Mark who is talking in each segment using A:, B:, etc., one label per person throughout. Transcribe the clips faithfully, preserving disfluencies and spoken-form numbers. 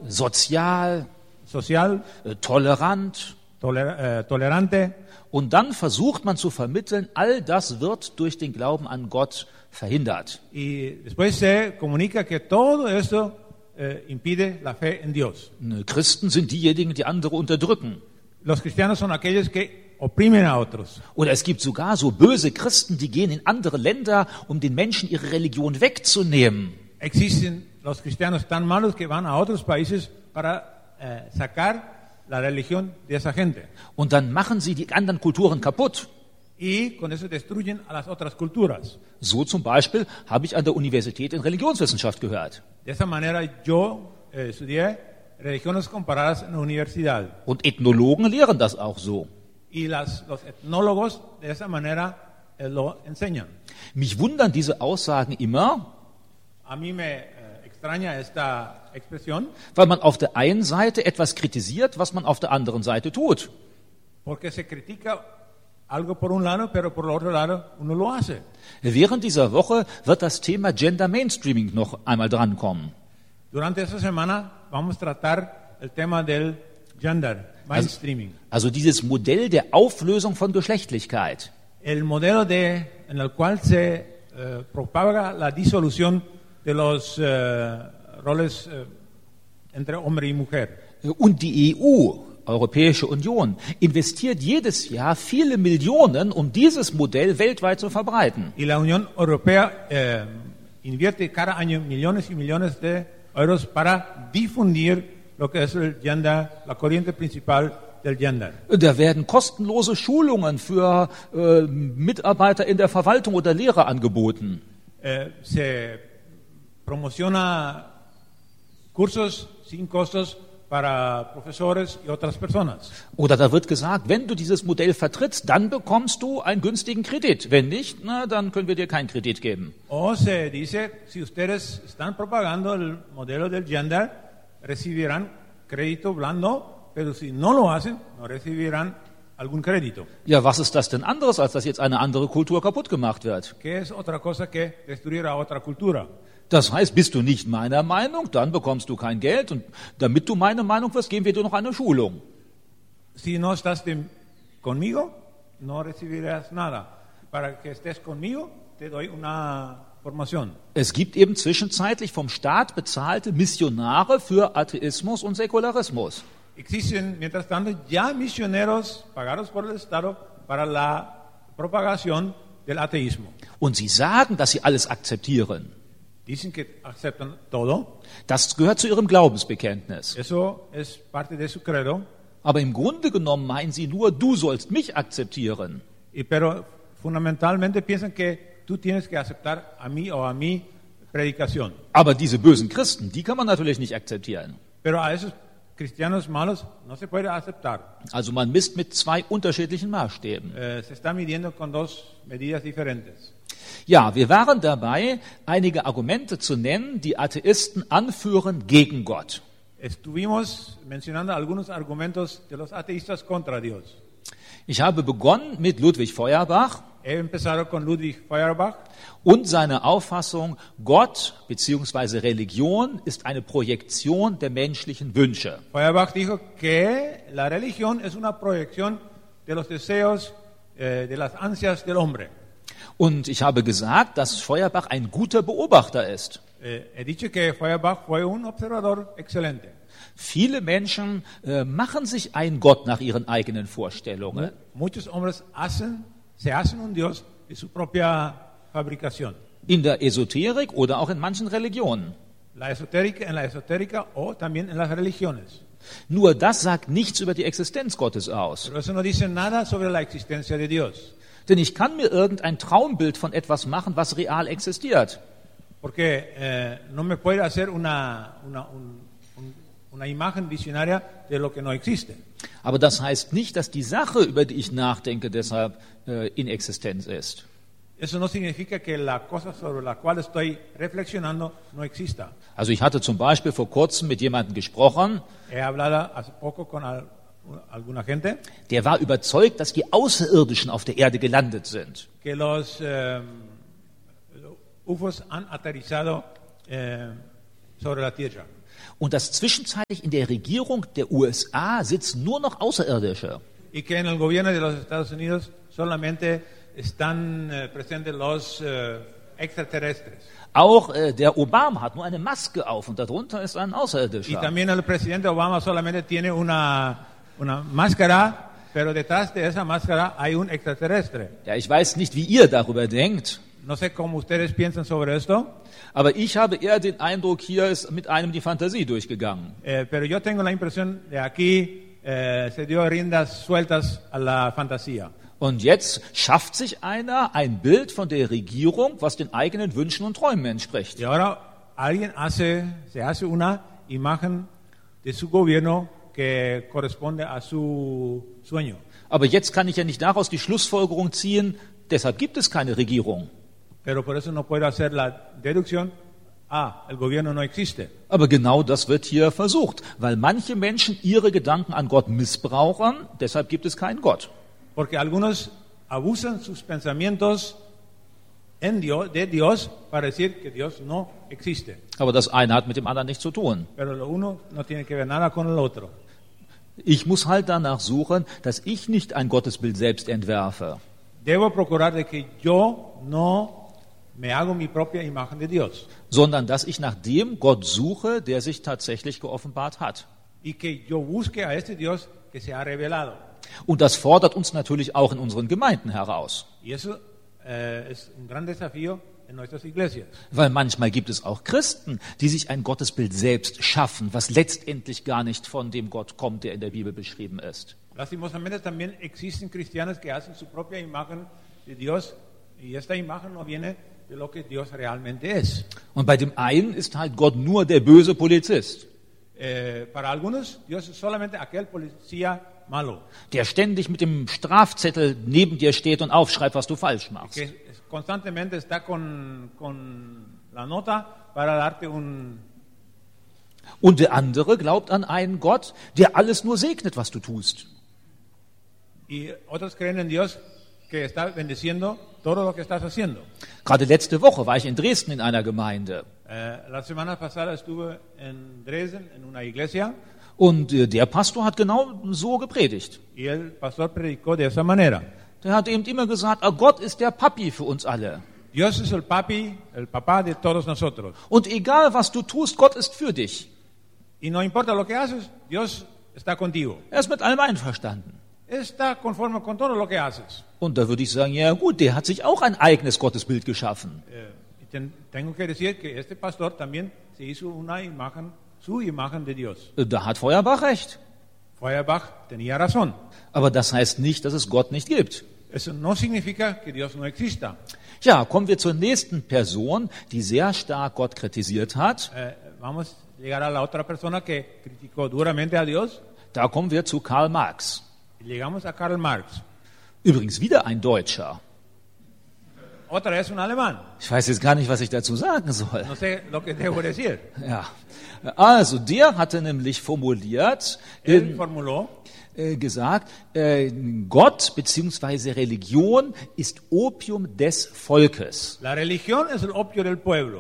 A: sozial,
B: social,
A: äh, tolerant.
B: toler, eh, tolerante.
A: Und dann versucht man zu vermitteln, all das wird durch den Glauben an Gott verhindert.
B: Y después se comunica que todo esto eh, impide la fe en Dios.
A: Äh, Christen sind diejenigen, die andere unterdrücken.
B: Los cristianos son aquellos que oprimen a otros.
A: Oder es gibt sogar so böse Christen, die gehen in andere Länder, um den Menschen ihre Religion wegzunehmen.
B: Existen los cristianos tan malos que van a otros países para eh, sacar la religión de esa gente.
A: Und dann machen sie die anderen Kulturen kaputt.
B: Y con eso destruyen a las otras culturas.
A: So zum Beispiel habe ich an der Universität in Religionswissenschaft gehört.
B: De esa manera yo eh, estudié religiones comparadas en la universidad.
A: Und Ethnologen lehren das auch so.
B: Y las, los etnólogos de esa manera eh, lo enseñan.
A: Mich wundern diese Aussagen immer,
B: A mí me eh, extraña esta expresión
A: weil man auf der einen Seite etwas kritisiert, was man auf der anderen Seite tut.
B: porque se critica algo por un lado, pero por el otro lado uno lo hace.
A: Während dieser Woche wird das Thema Gender Mainstreaming noch einmal drankommen.
B: Durante esta semana vamos a tratar el tema del gender, mainstreaming.
A: Also dieses Modell der Auflösung von Geschlechtlichkeit.
B: El modelo de, en el cual se eh, propaga la disolución de los eh, roles eh, entre hombre y mujer.
A: Und die E U, Europäische Union, investiert jedes Jahr viele Millionen, um dieses Modell weltweit zu verbreiten.
B: Y la Unión Europea eh, invierte cada año millones y millones de euros para difundir lo que es el gender, la corriente principal del gender.
A: Da werden kostenlose Schulungen für äh, Mitarbeiter in der Verwaltung oder Lehre angeboten.
B: Eh, se promociona cursos sin costos para profesores y otras personas.
A: Oder da wird gesagt, wenn du dieses Modell vertrittst, dann bekommst du einen günstigen Kredit. Wenn nicht, na, dann können wir dir keinen Kredit geben.
B: O se dice, si ustedes están propagando el modelo del gender, recibirán crédito blando, pero si no lo hacen, no recibirán algún crédito.
A: Ja, was ist das denn anderes, als dass jetzt eine andere Kultur kaputt gemacht wird?
B: Que es otra cosa que destruir a otra cultura.
A: Das heißt, bist du nicht meiner Meinung, dann bekommst du kein Geld. Und damit du meine Meinung wirst, geben wir dir noch eine Schulung.
B: Si no estás de, conmigo, no recibirás nada. Para que estés conmigo, te doy una formación.
A: Es gibt eben zwischenzeitlich vom Staat bezahlte Missionare für Atheismus und Säkularismus.
B: Existen, mientras tanto, ya misioneros pagados por el Estado para la propagación del ateísmo.
A: Und sie sagen, dass sie alles akzeptieren.
B: Dicen que aceptan todo.
A: Das gehört zu ihrem Glaubensbekenntnis.
B: Eso es parte de su credo.
A: Aber im Grunde genommen meinen sie nur, du sollst mich akzeptieren.
B: Y, pero fundamentalmente piensan que tú tienes que aceptar a mí o a mi predicación.
A: Aber diese bösen Christen, die kann man natürlich nicht akzeptieren.
B: Pero a esos cristianos malos no se puede aceptar.
A: Also man misst mit zwei unterschiedlichen Maßstäben.
B: Eh, se está midiendo con dos medidas diferentes.
A: Ja, wir waren dabei, einige Argumente zu nennen, die Atheisten anführen gegen Gott.
B: Estuvimos mencionando algunos argumentos de los ateístas contra Dios.
A: Ich habe begonnen mit Ludwig Feuerbach
B: He empezado con Ludwig Feuerbach
A: und seine Auffassung, Gott bzw. Religion ist eine Projektion der menschlichen Wünsche.
B: Feuerbach dijo que la religión es una proyección de los deseos, eh, de las ansias del hombre.
A: Und ich habe gesagt, dass Feuerbach ein guter Beobachter ist.
B: Eh, he dicho que Feuerbach fue un observador excelente.
A: Viele Menschen äh, machen sich einen Gott nach ihren eigenen Vorstellungen.
B: Muchos hombres hacen, se hacen un Dios de su propia fabricación.
A: In der Esoterik oder auch in manchen Religionen.
B: La esotérica, en la esotérica o también en las religiones.
A: Nur das sagt nichts über die Existenz Gottes aus.
B: Pero eso no dice nada sobre la existencia de Dios.
A: Denn ich kann mir irgendein Traumbild von etwas machen, was real existiert.
B: Porque eh, no me puede hacer una, una, un, un, una imagen visionaria de lo que no existe.
A: Aber das heißt nicht, dass die Sache, über die ich nachdenke, deshalb äh, in Existenz ist.
B: Eso no significa que la cosa sobre la cual estoy reflexionando no exista.
A: Also ich hatte zum Beispiel vor kurzem mit jemandem gesprochen,
B: He hablado hace poco con al, alguna gente
A: der war überzeugt, dass die Außerirdischen auf der Erde gelandet sind.
B: que los eh, U F Os han aterrizado eh, sobre la Tierra.
A: Und dass zwischenzeitlich in der Regierung der U S A sitzen nur noch Außerirdische.
B: Y que en el gobierno de los Estados Unidos solamente están eh, presentes los eh, extraterrestres.
A: Auch äh, der Obama hat nur eine Maske auf und darunter ist ein
B: Y
A: Außerirdischer.
B: también el presidente Obama solamente tiene una, una máscara, pero detrás de esa máscara hay un extraterrestre.
A: Ja, ich weiß nicht, wie ihr darüber denkt,
B: No sé cómo ustedes piensan sobre esto,
A: aber ich habe eher den Eindruck, hier ist mit einem die Fantasie durchgegangen.
B: eh, pero yo tengo la impresión de aquí eh, se dio riendas sueltas a la fantasía.
A: Und jetzt schafft sich einer ein Bild von der Regierung, was den eigenen Wünschen und Träumen entspricht.
B: Y ahora alguien hace, se hace una imagen de su gobierno que corresponde a su sueño.
A: Aber jetzt kann ich ja nicht daraus die Schlussfolgerung ziehen, deshalb gibt es keine Regierung.
B: Pero por eso no puedo hacer la deducción, ah, el gobierno no existe.
A: Aber genau das wird hier versucht, weil manche Menschen ihre Gedanken an Gott missbrauchen, deshalb gibt es keinen Gott.
B: Porque algunos abusan sus pensamientos en Dios, de Dios para decir que Dios no existe.
A: Aber das eine hat mit dem anderen nichts zu tun.
B: Pero lo uno no tiene que ver nada con el otro.
A: Ich muss halt danach suchen, dass ich nicht ein Gottesbild selbst entwerfe,
B: Debo procurar de que yo no me hago mi propia imagen de Dios.
A: sondern dass ich nach dem Gott suche, der sich tatsächlich geoffenbart hat.
B: Y que yo busque a este Dios que se ha revelado.
A: Und das fordert uns natürlich auch in unseren Gemeinden heraus.
B: Y eso eh, es un gran desafío en nuestras iglesias.
A: Weil manchmal gibt es auch Christen, die sich ein Gottesbild selbst schaffen, was letztendlich gar nicht von dem Gott kommt, der in der Bibel beschrieben ist.
B: Lastimosamente también existen cristianos que hacen su propia imagen de Dios y esta imagen no viene de lo que Dios realmente es.
A: Und bei dem einen ist halt Gott nur der böse Polizist,
B: Eh, para algunos Dios es solamente aquel policía malo,
A: der ständig mit dem Strafzettel neben dir steht und aufschreibt, was du falsch machst.
B: que constantemente está con, con la nota para darte un...
A: Und der andere glaubt an einen Gott, der alles nur segnet, was du tust.
B: Y otros creen en Dios que está bendiciendo todo lo que estás haciendo.
A: Gerade letzte Woche war ich in Dresden in einer Gemeinde.
B: Eh, la semana pasada estuve en Dresden en una iglesia
A: Und äh, der Pastor hat genau so gepredigt.
B: y el pastor predicó de esa manera.
A: Der hat eben immer gesagt, ah, Gott ist der Papi für uns alle.
B: Dios es el papi, el papá de todos nosotros.
A: Und egal, was du tust, Gott ist für dich.
B: Y no importa lo que haces, Dios está contigo.
A: Er ist mit allem einverstanden.
B: Está conforme con todo lo que haces.
A: Und da würde ich sagen, ja gut, der hat sich auch ein eigenes Gottesbild geschaffen.
B: Eh, y ten- tengo que decir que este pastor también se hizo una imagen, su imagen de Dios.
A: Da hat Feuerbach recht.
B: Feuerbach tenía razón.
A: Aber das heißt nicht, dass es Gott nicht gibt.
B: Eso no significa que Dios no exista.
A: Ja, kommen wir zur nächsten Person, die sehr stark Gott kritisiert hat.
B: Eh, vamos a llegar a la otra persona que criticó duramente a Dios.
A: Da kommen wir zu Karl Marx.
B: Y llegamos a Karl Marx.
A: Übrigens wieder ein Deutscher.
B: Otra vez un alemán.
A: Ich weiß jetzt gar nicht, was ich dazu sagen soll.
B: No sé lo que debo decir.
A: Ja. Also, der hatte nämlich formuliert,
B: Él
A: in,
B: formuló,
A: äh, gesagt, äh, Gott bzw. Religion ist Opium des Volkes.
B: la religión es el opio del pueblo.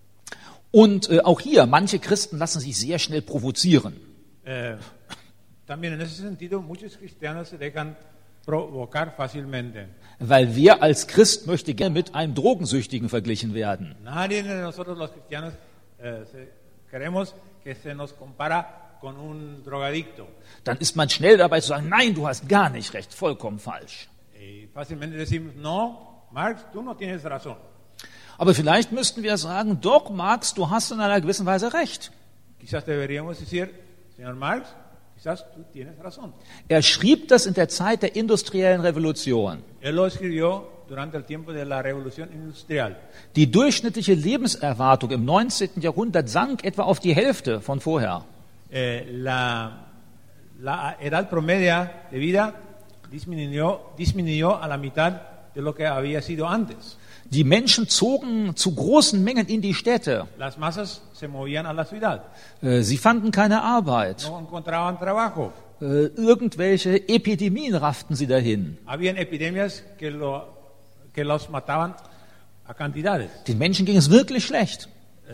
A: Und äh, auch hier, manche Christen lassen sich sehr schnell provozieren.
B: Eh, también en ese sentido, muchos cristianos se dejan provocar fácilmente.
A: Weil wer als Christ möchte gerne mit einem Drogensüchtigen verglichen werden?
B: Nadie de nosotros los cristianos eh, se- queremos que se nos compara con un drogadicto.
A: Dann ist man schnell dabei zu sagen, nein, du hast gar nicht recht, vollkommen falsch.
B: Y fácilmente decimos, no, Marx, tú no tienes razón.
A: Aber vielleicht müssten wir sagen, doch, Marx, du hast in einer gewissen Weise recht.
B: Quizás deberíamos decir, señor Marx, quizás tú tienes razón.
A: Er schrieb das in der Zeit der industriellen Revolution.
B: Él lo escribió durante el tiempo de la revolución industrial.
A: Die durchschnittliche Lebenserwartung im neunzehnten Jahrhundert sank etwa auf die Hälfte von vorher.
B: Eh, la, la edad promedia de vida disminuyó, disminuyó a la mitad de lo que había sido antes.
A: Die Menschen zogen zu großen Mengen in die Städte.
B: Las masas se movían a la ciudad,
A: Äh, Sie fanden keine Arbeit.
B: no encontraban trabajo.
A: Äh, Irgendwelche Epidemien rafften sie dahin.
B: Habían epidemias que, lo, que los mataban a cantidades.
A: Den Menschen ging es wirklich schlecht.
B: Eh,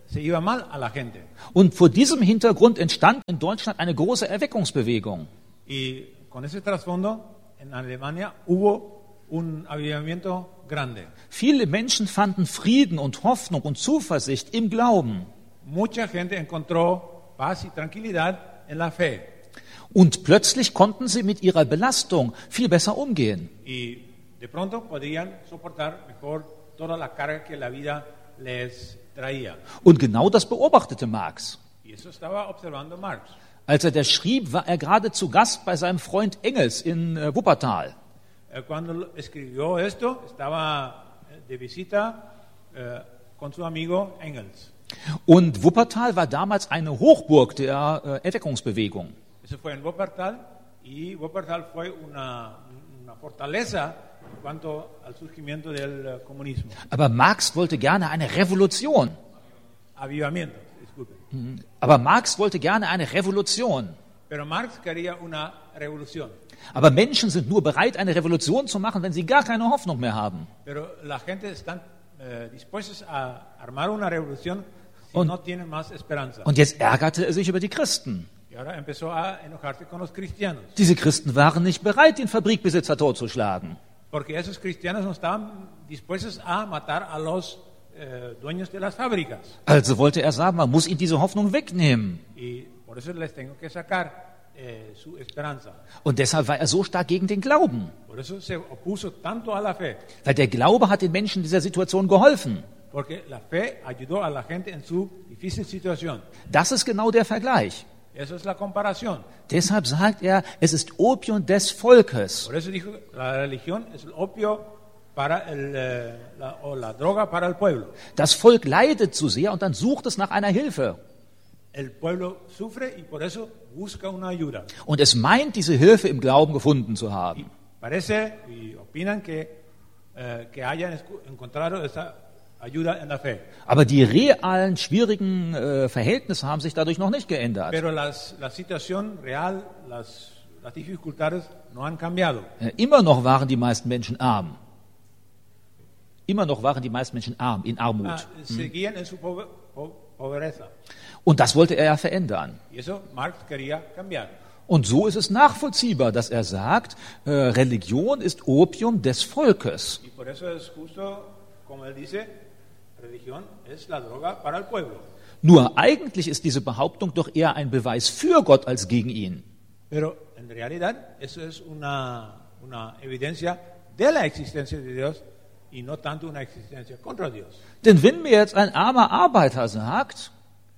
B: se iba mal a la gente.
A: Und vor diesem Hintergrund entstand in Deutschland eine große Erweckungsbewegung.
B: Y con ese trasfondo, en Alemania hubo un avivamiento grande.
A: Viele Menschen fanden Frieden und Hoffnung und Zuversicht im Glauben.
B: Mucha gente encontró paz y tranquilidad en la fe.
A: Und plötzlich konnten sie mit ihrer Belastung viel besser umgehen.
B: Y de pronto podían soportar mejor toda la carga que la vida les traía.
A: Und genau das beobachtete Marx.
B: Y eso estaba observando Marx.
A: Als er das schrieb, war er gerade zu Gast bei seinem Freund Engels in äh, Wuppertal.
B: Eh, Cuando escribió esto, estaba de visita eh, con su amigo Engels.
A: Und Wuppertal war damals eine Hochburg der äh, Erweckungsbewegung.
B: Eso fue en Wuppertal y Wuppertal fue una, una fortaleza en cuanto al surgimiento del eh, comunismo.
A: Aber Marx wollte gerne eine Revolution.
B: Avivamiento, disculpe.
A: Aber Marx wollte gerne eine Revolution.
B: Pero Marx quería una revolución.
A: Aber Menschen sind nur bereit, eine Revolution zu machen, wenn sie gar keine Hoffnung mehr haben.
B: Pero la gente está eh, dispuestos a armar una revolución si
A: Und-
B: no tienen más esperanza.
A: Und jetzt ärgerte er sich über die Christen.
B: Y ahora empezó a enojarse con los cristianos.
A: Diese Christen waren nicht bereit, den Fabrikbesitzer totzuschlagen.
B: Porque esos cristianos no estaban dispuestos a matar a los eh, dueños de las fábricas.
A: Also wollte er sagen, man muss ihnen diese Hoffnung wegnehmen.
B: Y por eso les tengo que sacar eh, su esperanza.
A: Und deshalb war er so stark gegen den Glauben.
B: Por eso se opuso tanto a la fe.
A: Weil der Glaube hat den Menschen in dieser Situation geholfen.
B: Porque la fe ayudó a la gente en su difícil situación.
A: Das ist genau der Vergleich.
B: Eso es la comparación.
A: Deshalb sagt er, es ist Opium des Volkes.
B: Por eso dijo, la religión es el opio para el, eh, la, o la droga para el pueblo.
A: Das Volk leidet zu sehr und dann sucht es nach einer Hilfe.
B: El pueblo sufre y por eso busca una ayuda.
A: Und es meint, diese Hilfe im Glauben gefunden zu haben.
B: Parece y opinan que, eh, que hayan escu- encontrado esa ayuda en la fe.
A: Aber die realen, schwierigen äh, Verhältnisse haben sich dadurch noch nicht geändert.
B: Pero las, la situación real, las, las dificultades no han cambiado.
A: Äh, Immer noch waren die meisten Menschen arm. Immer noch waren die meisten Menschen arm, in
B: Ah,
A: Armut.
B: seguían en su pobre- po- pobreza.
A: Und das wollte er ja verändern.
B: Y eso Marx quería cambiar.
A: Und so ist es nachvollziehbar, dass er sagt, äh, Religion ist Opium des Volkes.
B: Y por eso es justo, como él dice, religión es la droga para el pueblo.
A: Nur eigentlich ist diese Behauptung doch eher ein Beweis für Gott als gegen ihn.
B: Pero en realidad eso es una, una evidencia de la existencia de Dios y no tanto una existencia contra Dios.
A: Denn wenn mir jetzt ein armer Arbeiter sagt,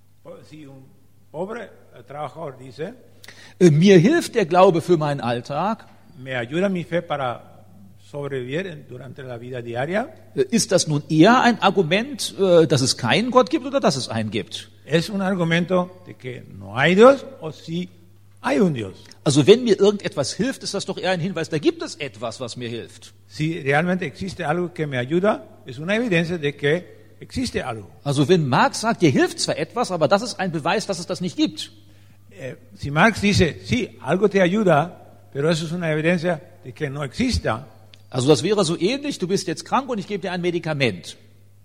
B: Si un pobre eh, trabajador dice,
A: äh, mir hilft der Glaube für meinen Alltag,
B: me ayuda mi fe para sobrevivir en- durante la vida diaria,
A: äh, ist das nun eher ein Argument, äh, dass es keinen Gott gibt oder dass es einen gibt?
B: es un argumento de que no hay Dios o sí hay un Dios.
A: Also wenn mir irgendetwas hilft, ist das doch eher ein Hinweis, da gibt es etwas, was mir hilft.
B: Si realmente existe algo que me ayuda, es una evidencia de que existe algo.
A: Also wenn Marx sagt, dir hilft zwar etwas, aber das ist ein Beweis, dass es das nicht gibt.
B: Eh, si Marx dice, sí, algo te ayuda, pero eso es una evidencia de que no exista,
A: Also das wäre so ähnlich, du bist jetzt krank und ich gebe dir ein Medikament.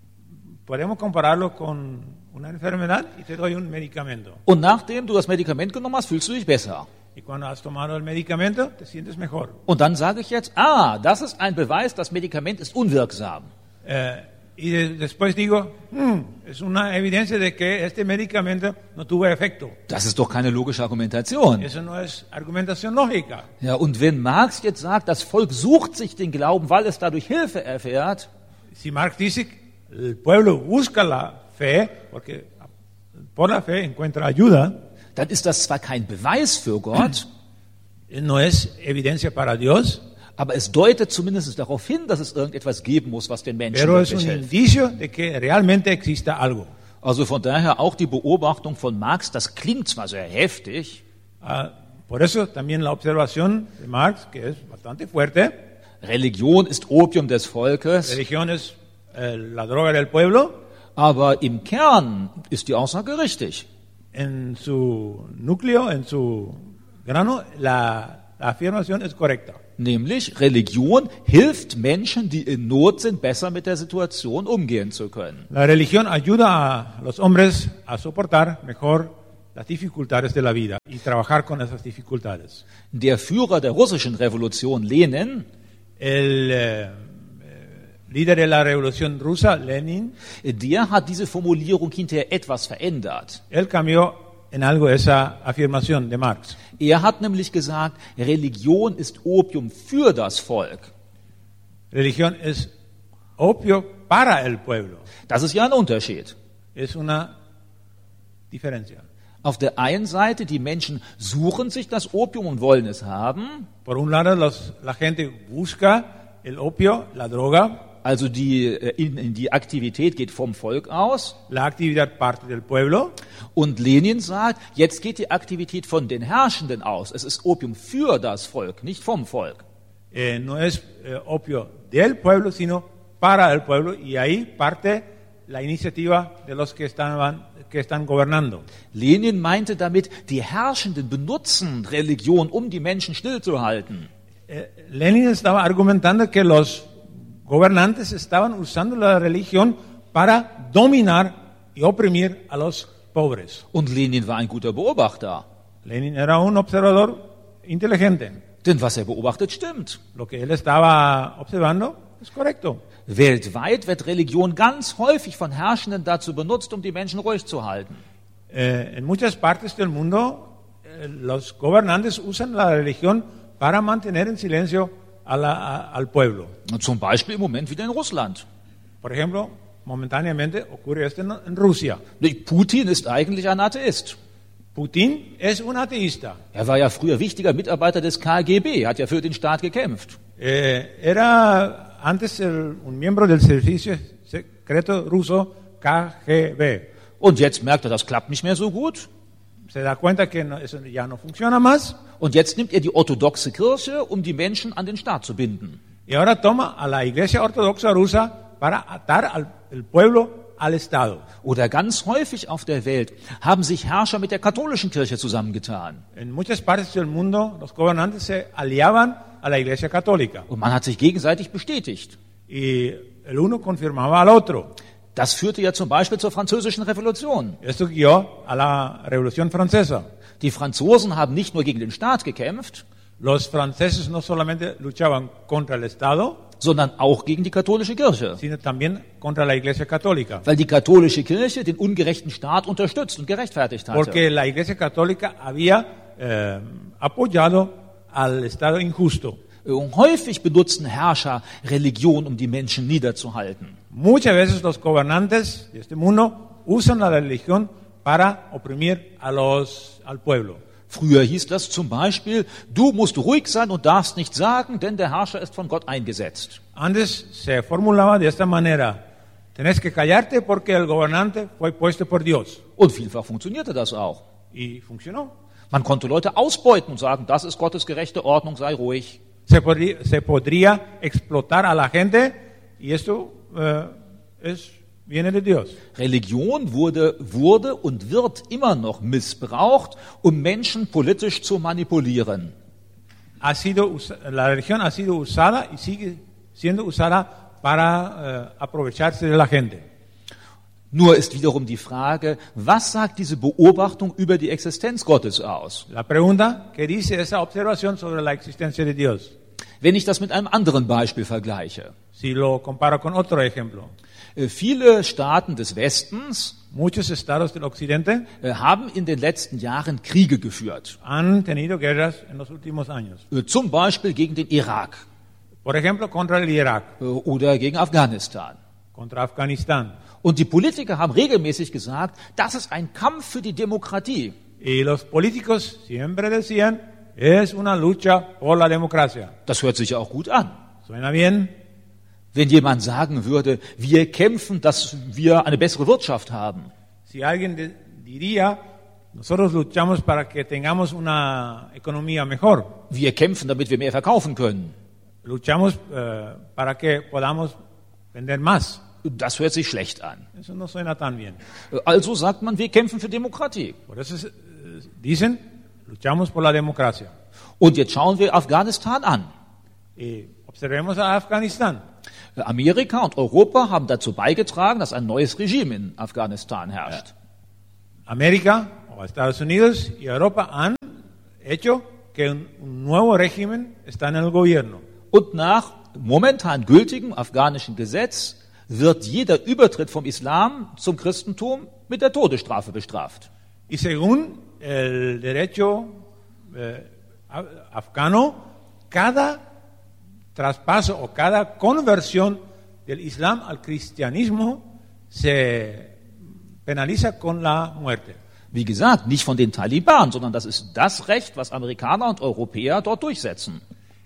B: podemos compararlo con una enfermedad y te doy un medicamento.
A: Und nachdem du das Medikament genommen hast, fühlst du dich besser.
B: Y cuando has tomado el medicamento, te sientes mejor.
A: Und dann sage ich jetzt, ah, das ist ein Beweis, das Medikament ist unwirksam.
B: Eh, y de- después digo, "Hmm, es una evidencia de que este medicamento no tuvo efecto.
A: Das ist doch keine logische Argumentation.
B: Eso no es argumentación lógica.
A: Ja, und wenn Marx jetzt sagt, das Volk sucht sich den Glauben, weil es dadurch Hilfe erfährt,
B: Si Marx dice, el pueblo busca la fe, porque por la fe encuentra ayuda,
A: dann ist das zwar kein Beweis für Gott,
B: no es evidencia para Dios,
A: aber es deutet zumindest darauf hin, dass es irgendetwas geben muss, was den Menschen
B: pero es un
A: wirklich hilft.
B: indicio de que realmente exista algo.
A: Also von daher auch die Beobachtung von Marx, das klingt zwar sehr heftig,
B: Ah, por eso también la observación de Marx, que es bastante fuerte,
A: Religion ist Opium des Volkes,
B: religión es eh, la droga del pueblo,
A: aber im Kern ist die Aussage richtig.
B: en su núcleo, en su grano, la, la afirmación es correcta.
A: Nämlich, Religion hilft Menschen, die in Not sind, besser mit der Situation umgehen zu können.
B: La religión ayuda a los hombres a soportar mejor las dificultades de la vida y trabajar con esas dificultades.
A: Der Führer der russischen Revolution, Lenin,
B: El eh, líder de la revolución rusa, Lenin,
A: der hat diese Formulierung hinterher etwas verändert.
B: él cambió en algo esa afirmación de Marx.
A: Er hat nämlich gesagt, Religion ist Opium für das Volk.
B: Religión es opio para el pueblo.
A: Das ist ja ein Unterschied.
B: Es una diferencia.
A: Auf der einen Seite, die Menschen suchen sich das Opium und wollen es haben.
B: Por un lado, los, la gente busca el opio, la droga.
A: Also die, in, in die Aktivität geht vom Volk aus.
B: La actividad parte del pueblo.
A: Und Lenin sagt, jetzt geht die Aktivität von den Herrschenden aus. Es ist Opium für das Volk, nicht vom Volk.
B: Eh, no es eh, opio del pueblo, sino para el pueblo. Y ahí parte la iniciativa de los que estaban, que están gobernando.
A: Lenin meinte damit, die Herrschenden benutzen Religion, um die Menschen stillzuhalten.
B: Eh, Lenin estaba argumentando que los gobernantes estaban usando la religión para dominar y oprimir a los pobres.
A: Und Lenin war ein guter Beobachter.
B: Lenin era un observador inteligente.
A: Denn was er beobachtet, stimmt.
B: Lo que él estaba observando es correcto.
A: Weltweit wird Religion ganz häufig von Herrschenden dazu benutzt, um die Menschen ruhig zu halten.
B: Eh, en muchas partes del mundo, eh, los gobernantes usan la religión para mantener en silencio a la, a, al pueblo.
A: Zum Beispiel im Moment wieder in Russland.
B: Por ejemplo, momentáneamente ocurre esto en, en Rusia.
A: Putin ist eigentlich ein Atheist.
B: Putin es un ateísta.
A: Er war ja früher wichtiger Mitarbeiter des K G B, hat ja für den Staat gekämpft.
B: Eh, era antes el, un miembro del servicio secreto ruso K G B.
A: Und jetzt merkt er, das klappt nicht mehr so gut.
B: Se da cuenta que no, eso ya no funciona más.
A: Und jetzt nimmt er die orthodoxe Kirche, um die Menschen an den Staat zu binden.
B: Y ahora toma a la Iglesia Ortodoxa rusa para atar al el pueblo al Estado.
A: Oder ganz häufig auf der Welt haben sich Herrscher mit der katholischen Kirche zusammengetan.
B: En muchas partes del mundo los gobernantes se aliaban a la Iglesia Católica.
A: Und man hat sich gegenseitig bestätigt.
B: Y el uno confirmaba al otro.
A: Das führte ja zum Beispiel zur Französischen Revolution.
B: Esto guió a la Revolución Francesa.
A: Die Franzosen haben nicht nur gegen den Staat gekämpft,
B: Los franceses no solamente luchaban contra el Estado,
A: sondern auch gegen die katholische Kirche.
B: sino también contra la Iglesia Católica.
A: Weil die katholische Kirche den ungerechten Staat unterstützt und gerechtfertigt hatte.
B: Porque la Iglesia Católica había eh, apoyado al Estado injusto.
A: Und häufig benutzen Herrscher Religion, um die Menschen niederzuhalten.
B: Muchas veces los gobernantes de este mundo usan la religión para oprimir a los, al pueblo.
A: Früher hieß das zum Beispiel, du musst ruhig sein und darfst nichts sagen, denn der Herrscher ist von Gott eingesetzt.
B: Antes se formulaba de esta manera: tenés que callarte porque el gobernante fue puesto por Dios.
A: Und vielfach funktionierte das auch.
B: Y funcionó.
A: Man konnte Leute ausbeuten und sagen, das ist Gottes gerechte Ordnung, sei ruhig.
B: Se podría, se podría explotar a la gente y esto eh, es, viene de Dios.
A: Religion wurde, wurde und wird immer noch missbraucht, um Menschen politisch zu manipulieren.
B: Ha sido, us- la religión ha sido usada y sigue siendo usada para eh, aprovecharse de la gente.
A: Nur ist wiederum die Frage, was sagt diese Beobachtung über die Existenz Gottes aus?
B: La pregunta, ¿qué dice esa observación sobre la existencia de Dios?
A: Wenn ich das mit einem anderen Beispiel vergleiche.
B: Si lo comparo con otro ejemplo,
A: Äh, Viele Staaten des Westens
B: muchos estados del occidente
A: äh, haben in den letzten Jahren Kriege geführt.
B: han tenido guerras en los últimos años.
A: Äh, Zum Beispiel gegen den Irak
B: Por ejemplo, contra el Irak,
A: äh, oder gegen Afghanistan.
B: contra Afganistán.
A: Und die Politiker haben regelmäßig gesagt, das ist ein Kampf für die Demokratie.
B: Y los políticos siempre decían, es una lucha por la democracia.
A: Das hört sich ja auch gut an.
B: ¿Suena bien?
A: Wenn jemand sagen würde, wir kämpfen, dass wir eine bessere Wirtschaft haben.
B: Si alguien de- diría, nosotros luchamos para que tengamos una economía mejor.
A: Wir kämpfen, damit wir mehr verkaufen können.
B: Luchamos eh, para que podamos vender más.
A: Das hört sich schlecht an.
B: Eso no suena tan bien.
A: Also sagt man, wir kämpfen für Demokratie.
B: Por eso es- eh, dicen, luchamos por la democracia.
A: Und jetzt schauen wir Afghanistan an.
B: Y observemos a Afganistán.
A: Amerika und Europa haben dazu beigetragen, dass ein neues Regime in Afghanistan herrscht.
B: América o Estados Unidos y Europa han hecho que un, un nuevo régimen está en el gobierno.
A: Und nach momentan gültigem afghanischen Gesetz wird jeder Übertritt vom Islam zum Christentum mit der Todesstrafe bestraft.
B: Y según el derecho eh, afgano, cada traspaso o cada conversión del Islam al cristianismo se penaliza con la muerte.
A: Wie gesagt, nicht von den Taliban, sondern das ist das Recht, was Amerikaner und Europäer dort durchsetzen.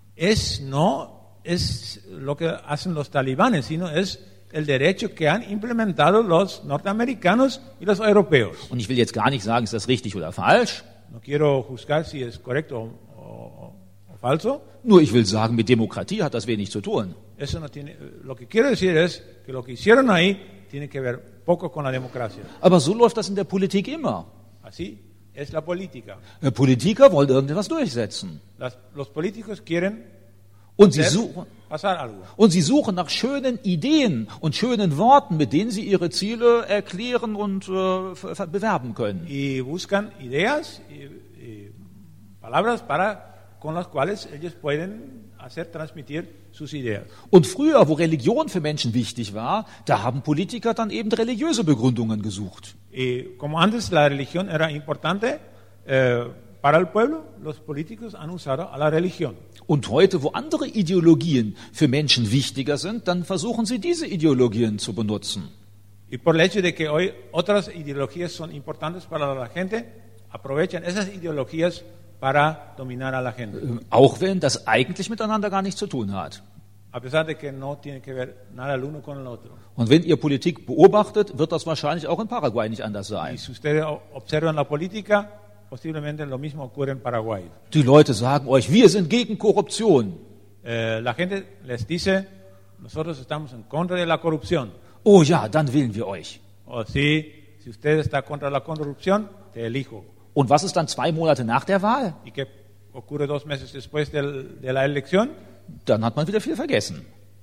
B: Es no es lo que hacen los talibanes, sino es el derecho que han implementado los norteamericanos y los europeos.
A: Und ich will jetzt gar nicht sagen, ist das richtig oder falsch.
B: No quiero juzgar si es correcto o, o, o falso.
A: Nur ich will sagen, mit Demokratie hat das wenig zu tun.
B: Eso no tiene, lo que quiero decir es que lo que hicieron ahí tiene que ver poco con la democracia.
A: Aber so läuft das in der Politik immer.
B: Así es la política.
A: Die Politiker wollen irgendetwas durchsetzen.
B: Las, los políticos quieren
A: Und sie,
B: hacer
A: suchen,
B: pasar algo.
A: und sie suchen nach schönen Ideen und schönen Worten, mit denen sie ihre Ziele erklären und äh, ver- ver- bewerben können.
B: Y buscan ideas y, y palabras para con las cuales ellos pueden hacer transmitir sus ideas.
A: Und früher, wo Religion für Menschen wichtig war, da haben Politiker dann eben religiöse Begründungen gesucht.
B: Y como antes la religión era importante eh, para el pueblo, los políticos han usado a la religión.
A: Und heute, wo andere Ideologien für Menschen wichtiger sind, dann versuchen sie diese Ideologien zu benutzen.
B: Y por el hecho de que hoy otras ideologías son importantes para la gente, aprovechan esas ideologías para dominar a la gente.
A: Äh, Auch wenn das eigentlich miteinander gar nichts zu tun hat.
B: A pesar de que no tiene que ver nada el uno con el otro.
A: Und wenn ihr Politik beobachtet, wird das wahrscheinlich auch in Paraguay nicht anders
B: Y
A: sein.
B: si ustedes o- observan la política, posiblemente lo mismo ocurre en Paraguay.
A: Die Leute sagen euch, wir sind gegen Korruption.
B: Eh, la gente les dice, nosotros estamos en contra de la corrupción.
A: Oh ja, dann wählen wir euch.
B: O si, si usted está contra la corrupción, te elijo.
A: Und was ist dann zwei Monate nach der Wahl?
B: ¿Y qué ocurre dos meses después del- de la elección?
A: Dann hat man wieder viel vergessen.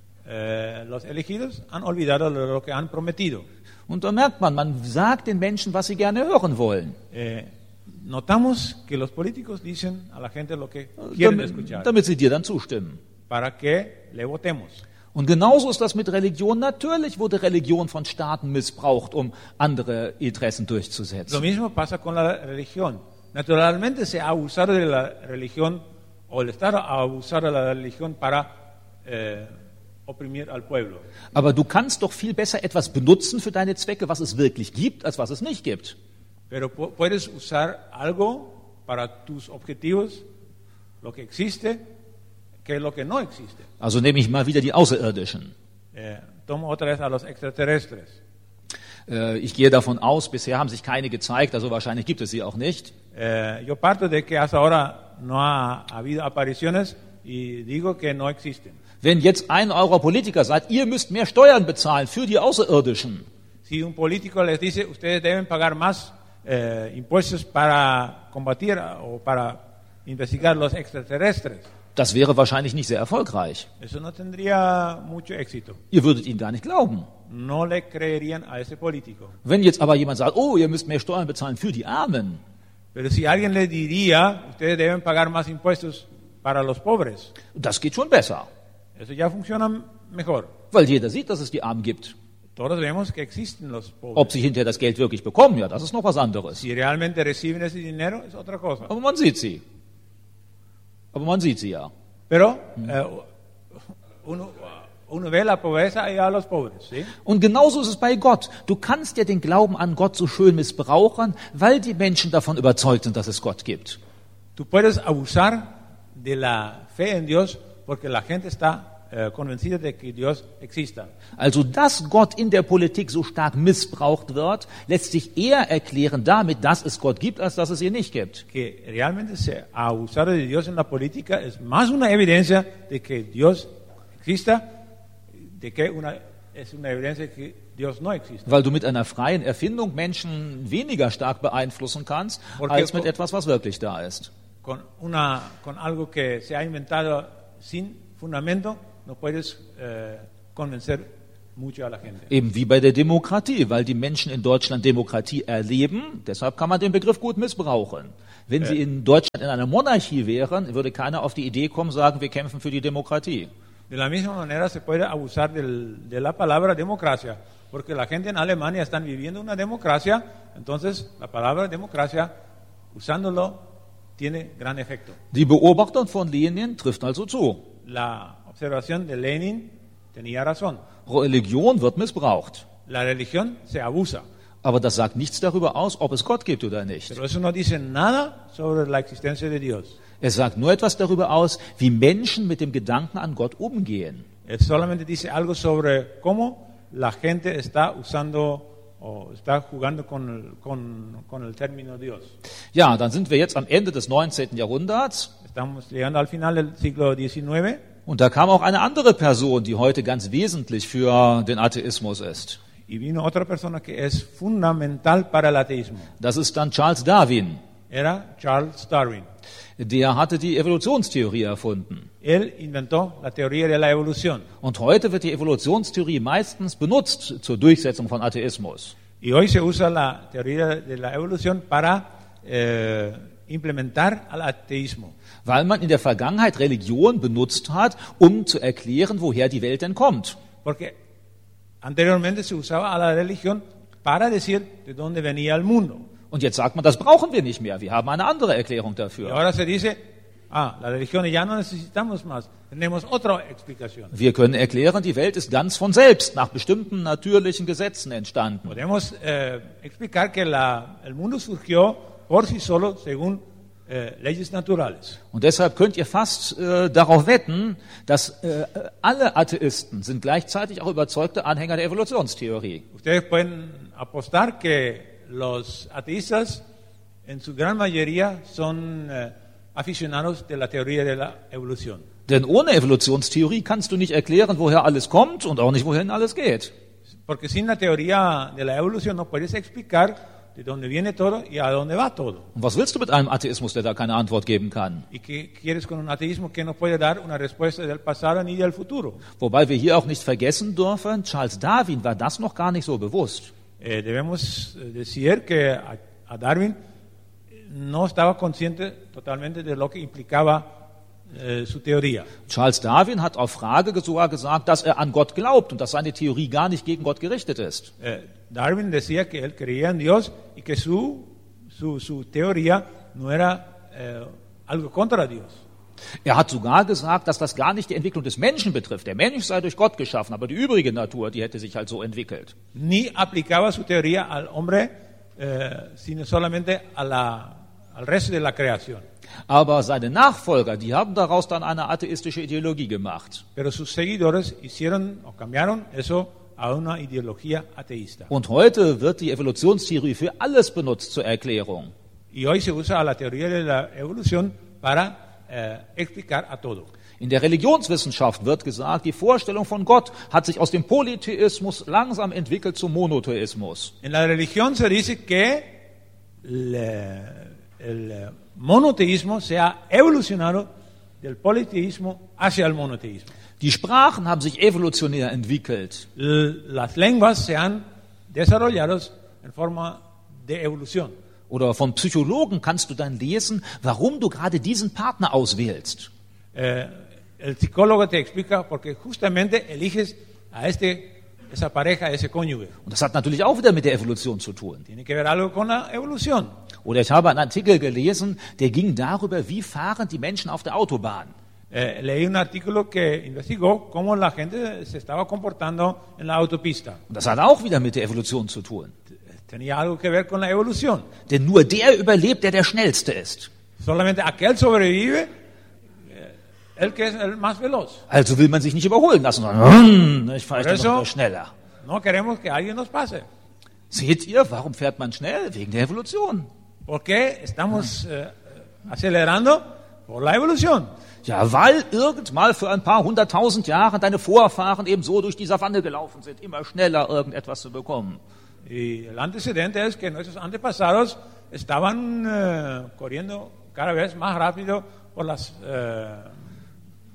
B: Eh, los elegidos han olvidado lo, lo que han prometido.
A: Und da merkt man, man sagt den Menschen, was sie gerne hören wollen.
B: Eh, notamos que los políticos dicen a la gente lo que quieren escuchar
A: Damit, damit sie dir dann zustimmen.
B: para que le votemos.
A: Und genauso ist das mit Religion. Natürlich wurde Religion von Staaten missbraucht, um andere Interessen
B: Lo
A: durchzusetzen.
B: mismo pasa con la religión. Naturalmente se ha abusado de la religión o el Estado ha abusado de la religión para eh, oprimir al pueblo.
A: Aber du kannst doch viel besser etwas benutzen für deine Zwecke, was es wirklich gibt, als was es nicht gibt.
B: Pero pu- puedes usar algo para tus objetivos, lo que existe, que lo que no existe.
A: Also nehme ich mal wieder die Außerirdischen.
B: Eh, tomo otra vez a los extraterrestres.
A: Äh, Ich gehe davon aus, bisher haben sich keine gezeigt, also wahrscheinlich gibt es sie auch nicht.
B: Eh, yo parto de que hasta ahora no ha habido apariciones y digo que no existen.
A: Wenn jetzt ein eurer Politiker sagt, ihr müsst mehr Steuern bezahlen für die Außerirdischen,
B: Si un político les dice, ustedes deben pagar más eh, impuestos para combatir o para investigar los extraterrestres,
A: das wäre wahrscheinlich nicht sehr erfolgreich.
B: eso no tendría mucho éxito.
A: Ihr würdet ihn gar nicht glauben.
B: No le creerían a ese político.
A: Wenn jetzt aber jemand sagt, oh, ihr müsst mehr Steuern bezahlen für die Armen,
B: Pero si alguien le diría, ustedes deben pagar más impuestos para los pobres,
A: das geht schon besser,
B: eso ya funciona mejor.
A: weil jeder sieht, dass es die Armen gibt.
B: Todos vemos que existen los pobres.
A: Ob sie hinterher das Geld wirklich bekommen, ja, das ist noch was anderes.
B: Si realmente reciben ese dinero, es otra cosa.
A: Aber man sieht sie. Aber man sieht sie ja.
B: Pero eh, uno, uno ve la pobreza y a los pobres, ¿sí?
A: Und genauso ist es bei Gott. Du kannst ja den Glauben an Gott so schön missbrauchen, weil die Menschen davon überzeugt sind, dass es Gott gibt.
B: Tú puedes abusar de la fe en Dios porque la gente está eh, convencida de que Dios exista.
A: Also, dass Gott in der Politik so stark missbraucht wird, lässt sich eher erklären damit, dass es Gott gibt, als dass es ihn nicht gibt.
B: Que realmente se ha abusado de Dios en la política es más una evidencia de que Dios exista, de que una, es una evidencia de que Dios no existe.
A: Weil du mit einer freien Erfindung Menschen weniger stark beeinflussen kannst,
B: Porque-
A: als mit etwas, was wirklich da ist.
B: Con, una, con algo que se ha inventado sin fundamento, no puedes eh, convencer mucho a la gente.
A: Eben wie bei der Demokratie, weil die Menschen in Deutschland Demokratie erleben, deshalb kann man den Begriff gut missbrauchen. Wenn
B: Äh.
A: sie in Deutschland in einer Monarchie wären, würde keiner auf die Idee kommen, sagen, wir kämpfen für die Demokratie.
B: De la misma manera se puede abusar del, de la palabra democracia, porque la gente en Alemania están viviendo una democracia, entonces la palabra democracia, usándolo, tiene gran efecto.
A: Die Beobachtung von Lenin trifft also zu.
B: La observación de Lenin tenía razón.
A: Religion wird missbraucht.
B: La religión se abusa,
A: Aber das sagt nichts darüber aus, ob es Gott gibt oder nicht.
B: pero eso no dice nada sobre la existencia de Dios.
A: Es sagt nur etwas darüber aus, wie Menschen mit dem Gedanken an Gott umgehen.
B: Es solamente dice algo sobre cómo la gente está usando o está jugando con el, con, con el término Dios.
A: Ja, dann sind wir jetzt am Ende des neunzehnten Jahrhunderts.
B: Estamos llegando al final del siglo diecinueve.
A: Und da kam auch eine andere Person, die heute ganz wesentlich für den Atheismus ist.
B: Y vino otra persona que es fundamental para el ateísmo.
A: Das ist dann Charles Darwin.
B: Era Charles Darwin.
A: Der hatte die Evolutionstheorie erfunden.
B: Él inventó la teoría de la evolución.
A: Und heute wird die Evolutionstheorie meistens benutzt zur Durchsetzung von Atheismus.
B: Y hoy se usa la teoría de la evolución para eh, implementar al ateísmo.
A: Weil man in der Vergangenheit Religion benutzt hat, um zu erklären, woher die Welt denn kommt.
B: Porque anteriormente se usaba a la religión para decir de dónde venía el mundo.
A: Und jetzt sagt man, das brauchen wir nicht mehr. Wir haben eine andere Erklärung
B: Y
A: dafür.
B: ahora se dice, ah, la religión ya no necesitamos más, tenemos otra explicación.
A: Wir können erklären, die Welt ist ganz von selbst, nach bestimmten natürlichen Gesetzen entstanden.
B: Podemos eh, explicar que la, el mundo surgió por sí solo según eh, leyes naturales.
A: Und deshalb könnt ihr fast äh, darauf wetten, dass äh, alle Atheisten sind gleichzeitig auch überzeugte Anhänger der Evolutionstheorie.
B: Ustedes pueden apostar que los ateístas en su gran mayoría son eh, aficionados de la teoría de la evolución.
A: Denn ohne Evolutionstheorie kannst du nicht erklären, woher alles kommt und auch nicht, wohin alles geht.
B: Porque sin la teoría de la evolución no puedes explicar de dónde viene todo y a dónde va todo.
A: Und was willst du mit einem Atheismus, der da keine Antwort geben kann?
B: ¿Y qué quieres con un ateísmo que no puede dar una respuesta del pasado ni del futuro?
A: Wobei wir hier auch nicht vergessen dürfen, Charles Darwin war das noch gar nicht so bewusst.
B: Eh, debemos eh, decir que a, a Darwin no estaba consciente totalmente de lo que implicaba eh, su teoría.
A: Charles Darwin hat auf Frage sogar gesagt, dass er an Gott glaubt und dass seine Theorie gar nicht gegen Gott gerichtet ist.
B: Eh, Darwin decía que él creía en Dios y que su, su, su teoría no era eh, algo contra Dios.
A: Er hat sogar gesagt, dass das gar nicht die Entwicklung des Menschen betrifft. Der Mensch sei durch Gott geschaffen, aber die übrige Natur, die hätte sich halt so entwickelt.
B: Ni aplicaba su teoría al hombre, eh, sino solamente a la, al resto de la creación.
A: Aber seine Nachfolger, die haben daraus dann eine atheistische Ideologie gemacht.
B: Pero sus seguidores hicieron o cambiaron eso a una ideología ateísta.
A: Und heute wird die Evolutionstheorie für alles benutzt zur Erklärung.
B: Y hoy se usa la teoría de la evolución para eh, explicar a todo.
A: In der Religionswissenschaft wird gesagt, die Vorstellung von Gott hat sich aus dem Polytheismus langsam entwickelt zum Monotheismus.
B: En la religión se dice que le, el monoteísmo se ha evolucionado del politeísmo hacia el monoteísmo.
A: Die Sprachen haben sich evolutionär entwickelt.
B: L- Las lenguas se han desarrollado en forma de evolución.
A: Oder von Psychologen kannst du dann lesen, warum du gerade diesen Partner auswählst.
B: Eh, el psicólogo te explica porque justamente eliges a este, esa pareja, ese cónyuge.
A: Und das hat natürlich auch wieder mit der Evolution zu tun.
B: Tiene que ver algo con la evolución.
A: Oder ich habe einen Artikel gelesen, der ging darüber, wie fahren die Menschen auf der Autobahn.
B: Eh, leí un artículo que investigó cómo la gente se estaba comportando en la autopista.
A: Und das hat auch wieder mit der Evolution zu tun.
B: Tenía algo que ver con la evolución.
A: Denn nur der überlebt, der der Schnellste ist.
B: Solamente aquel sobrevive, eh, el que es el más veloz.
A: Also will man sich nicht überholen lassen, sondern ich fahre
B: Por
A: jetzt noch
B: eso-
A: schneller.
B: No queremos que alguien nos pase.
A: Seht ihr, warum fährt man schnell? Wegen der Evolution.
B: ¿Por qué estamos eh, acelerando? Por la evolución.
A: Ja, weil irgend mal für ein paar hunderttausend Jahre deine Vorfahren eben so durch die Savanne gelaufen sind, immer schneller irgendetwas zu bekommen.
B: Y el antecedente es que nuestros antepasados estaban eh, corriendo cada vez más rápido por las, eh,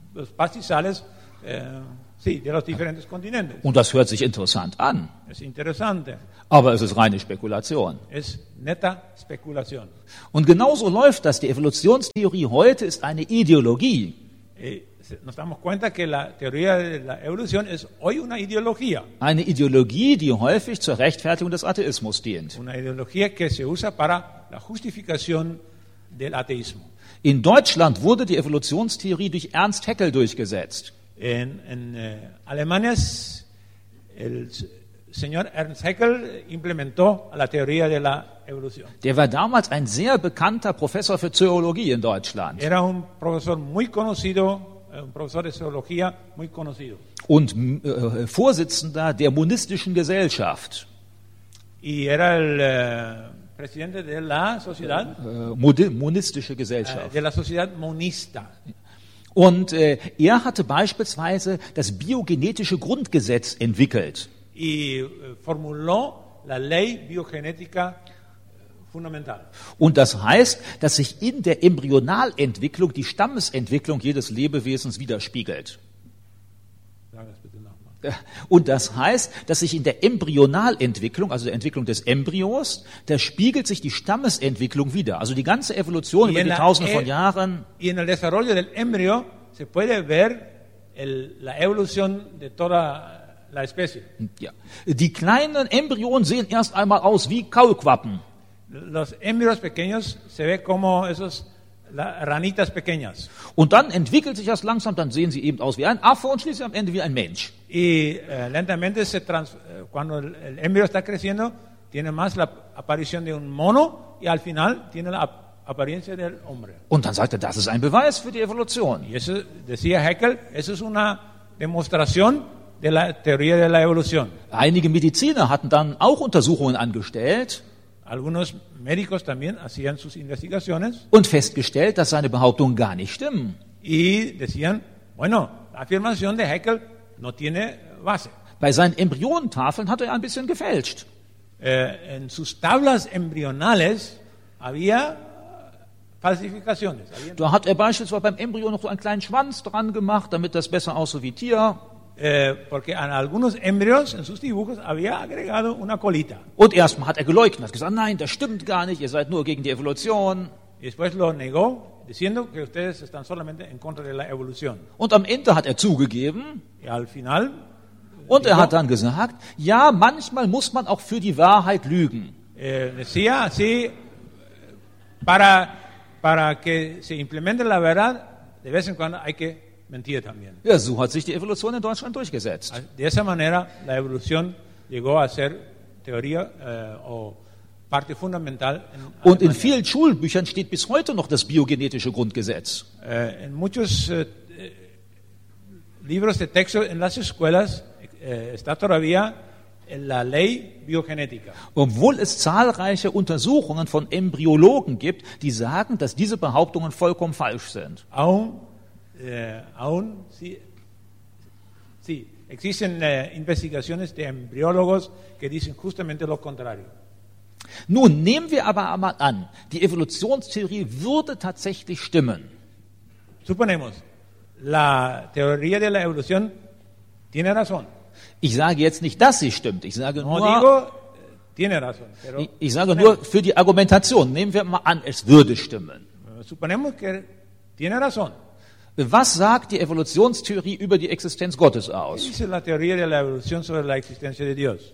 B: los pastizales eh, sí, de los diferentes continentes.
A: Und das hört sich interessant an,
B: Es interesante,
A: aber es ist reine Spekulation.
B: es neta especulación.
A: Und genauso läuft das. Die Evolutionstheorie heute ist eine Ideologie.
B: Eh, se- nos damos cuenta que la teoría de la evolución es hoy una ideología,
A: Eine Ideologie, die häufig zur Rechtfertigung des Atheismus dient.
B: una ideología que se usa para la justificación del ateísmo.
A: In Deutschland wurde die Evolutionstheorie durch Ernst Haeckel durchgesetzt.
B: En, en eh, Alemania es- el s- señor Ernst Haeckel implementó la teoría de la evolución.
A: Der war damals ein sehr bekannter Professor für Zoologie in Deutschland
B: Era un profesor muy conocido, eh, un profesor de zoología muy conocido.
A: und äh, Vorsitzender der Monistischen Gesellschaft.
B: Y era el eh, presidente de la sociedad,
A: Äh, Modi- Monistische
B: eh,
A: Gesellschaft.
B: de la sociedad monista.
A: Und äh, er hatte beispielsweise das biogenetische Grundgesetz entwickelt.
B: Y eh, formuló la ley biogenética eh, fundamental.
A: Und das heißt, dass sich in der Embryonalentwicklung die Stammesentwicklung jedes Lebewesens widerspiegelt.
B: Sag das bitte nochmal.
A: Und das heißt, dass sich in der Embryonalentwicklung, also der Entwicklung des Embryos, da spiegelt sich die Stammesentwicklung wider. Also die ganze Evolution
B: Y
A: über
B: en,
A: die
B: la,
A: Tausende
B: e-
A: von Jahren.
B: y en el desarrollo del embrión se puede ver el- la evolución de toda la especie.
A: Ja. Die kleinen Embryonen sehen erst einmal aus wie Kaulquappen.
B: Los embrios pequeños se ve como esos la- ranitas pequeñas.
A: Und dann entwickelt sich das langsam, dann sehen sie eben aus wie ein Affe und schließlich am Ende wie ein Mensch.
B: Y eh, lentamente, se trans- eh, cuando el, el embrión está creciendo, tiene más la aparición de un mono y al final tiene la ap- apariencia del hombre.
A: Und dann sagt er, das ist ein Beweis für die Evolution.
B: Y eso, decía Haeckel, eso es una demostración de la teoría de la evolución.
A: Einige Mediziner hatten dann auch Untersuchungen angestellt
B: Algunos médicos también hacían sus investigaciones
A: und festgestellt, dass seine Behauptungen gar nicht stimmen.
B: y decían, bueno, la afirmación de Haeckel no tiene base.
A: Bei seinen Embryonentafeln hat er ein bisschen gefälscht.
B: Eh, en sus tablas embrionales había falsificaciones. Había-
A: Da hat er beispielsweise beim Embryo noch so einen kleinen Schwanz dran gemacht, damit das besser aussieht wie Tier.
B: eh, porque en algunos embrios, en sus dibujos, había agregado una colita.
A: Und erstmal hat er geleugnet, hat gesagt, nein, das stimmt gar nicht, ihr seid nur gegen die Evolution.
B: Y después lo negó, diciendo que ustedes están solamente en contra de la evolución.
A: Und am Ende hat er zugegeben
B: Y al final,
A: und er hat dann gesagt, ja, manchmal muss man auch für die Wahrheit lügen.
B: eh, decía así, eh, para, para que se implemente la verdad, de vez en cuando hay que mentir también.
A: Ja, so hat sich die Evolution in Deutschland durchgesetzt.
B: De esa manera, la evolución llegó a ser teoría eh, o parte fundamental. En
A: Und in
B: Alemania.
A: vielen Schulbüchern steht bis heute noch das biogenetische Grundgesetz.
B: Eh, en muchos eh, eh, libros de texto en las escuelas eh, está todavía la ley biogenética.
A: Obwohl es zahlreiche Untersuchungen von Embryologen gibt, die sagen, dass diese Behauptungen vollkommen falsch sind.
B: Aún, eh, aún sí, sí, existen eh, investigaciones de embriólogos que dicen justamente lo contrario.
A: Nun nehmen wir aber einmal an, die Evolutionstheorie würde tatsächlich stimmen.
B: Suponemos, la teoría de la evolución tiene razón.
A: Ich sage jetzt nicht, dass sie stimmt. Ich sage
B: No
A: nur,
B: digo, eh, tiene razón, pero
A: ich, ich sage nur für die Argumentation. Nehmen wir mal an, es würde stimmen.
B: eh, suponemos que tiene razón.
A: Was sagt die Evolutionstheorie über die Existenz Gottes
B: ¿Qué
A: aus?
B: dice la teoría de la evolución sobre la existencia de Dios?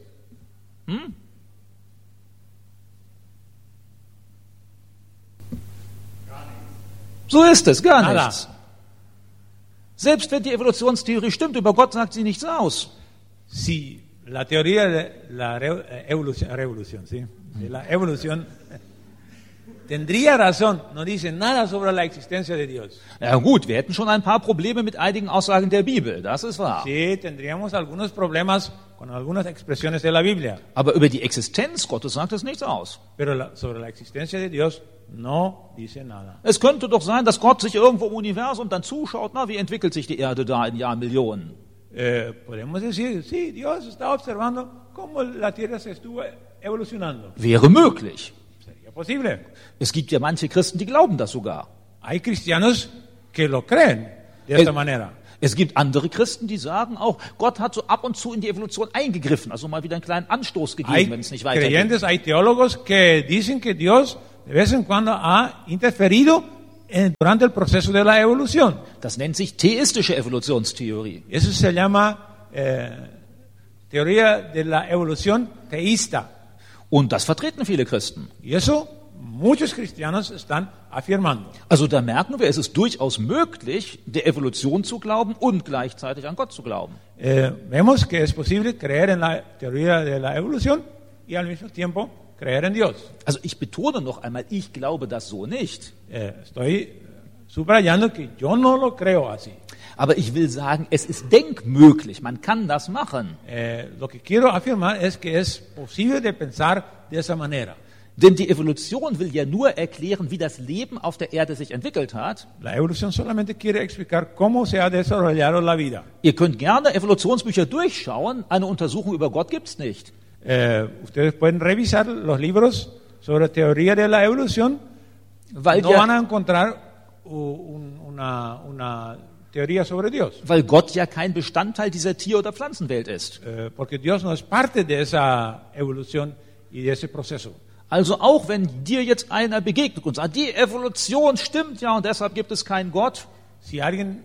A: So ist es, gar
B: Nada.
A: nichts. Selbst wenn die Evolutionstheorie stimmt, über Gott sagt sie nichts aus.
B: Si la teoría de la re- eh, evolución, revolución, ¿sí? de la evolución tendría razón, no dice nada sobre la existencia de Dios.
A: Ja gut, wir hätten schon ein paar Probleme mit einigen Aussagen der Bibel, das ist wahr.
B: Sí, tendríamos algunos problemas con algunas expresiones de la Biblia,
A: Aber über die Existenz Gottes sagt es nichts aus.
B: pero la- sobre la existencia de Dios no dice nada.
A: Es könnte doch sein, dass Gott sich irgendwo im Universum dann zuschaut, na, wie entwickelt sich die Erde da in Jahrmillionen?
B: Eh, podemos decir, sí, Dios está observando cómo la Tierra se estuvo evolucionando.
A: Wäre möglich.
B: Sería posible.
A: Es gibt ja manche Christen, die glauben das sogar.
B: Hay cristianos que lo creen. de esta
A: Es-
B: manera.
A: Es gibt andere Christen, die sagen auch, Gott hat so ab und zu in die Evolution eingegriffen, also mal wieder einen kleinen Anstoß gegeben,
B: Hay
A: wenn es nicht weitergeht.
B: creyentes, hay teólogos que dicen que Dios de vez en cuando ha interferido en- durante el proceso de la evolución.
A: Das nennt sich theistische Evolutionstheorie.
B: Eso se llama eh, teoría de la evolución teísta.
A: Und das vertreten viele Christen.
B: Y eso muchos cristianos están afirmando.
A: Also da merken wir, es ist durchaus möglich, der Evolution zu glauben und gleichzeitig an Gott zu glauben.
B: Eh, vemos que es posible creer en la teoría de la evolución y al mismo tiempo creer en Dios.
A: Also ich betone noch einmal, ich glaube das so nicht.
B: Eh, estoy subrayando que yo no lo creo así.
A: Aber ich will sagen, es ist denkmöglich, man kann das machen.
B: Eh, lo que quiero afirmar es que es posible de pensar de esa manera.
A: Denn die Evolution will ja nur erklären, wie das Leben auf der Erde sich entwickelt hat.
B: La evolución solamente quiere explicar cómo se ha desarrollado la vida.
A: Ihr könnt gerne Evolutionsbücher durchschauen, eine Untersuchung über Gott gibt's nicht.
B: Eh, ustedes pueden revisar los libros sobre teoría de la evolución.
A: Weil,
B: No van
A: ja,
B: a encontrar u- un- una, una teoría sobre Dios.
A: weil Gott ja kein Bestandteil dieser Tier- oder Pflanzenwelt ist.
B: Eh, porque Dios no es parte de esa evolución y de ese proceso.
A: Also auch wenn dir jetzt einer begegnet und sagt, die Evolution stimmt ja und deshalb gibt es keinen Gott,
B: Si alguien,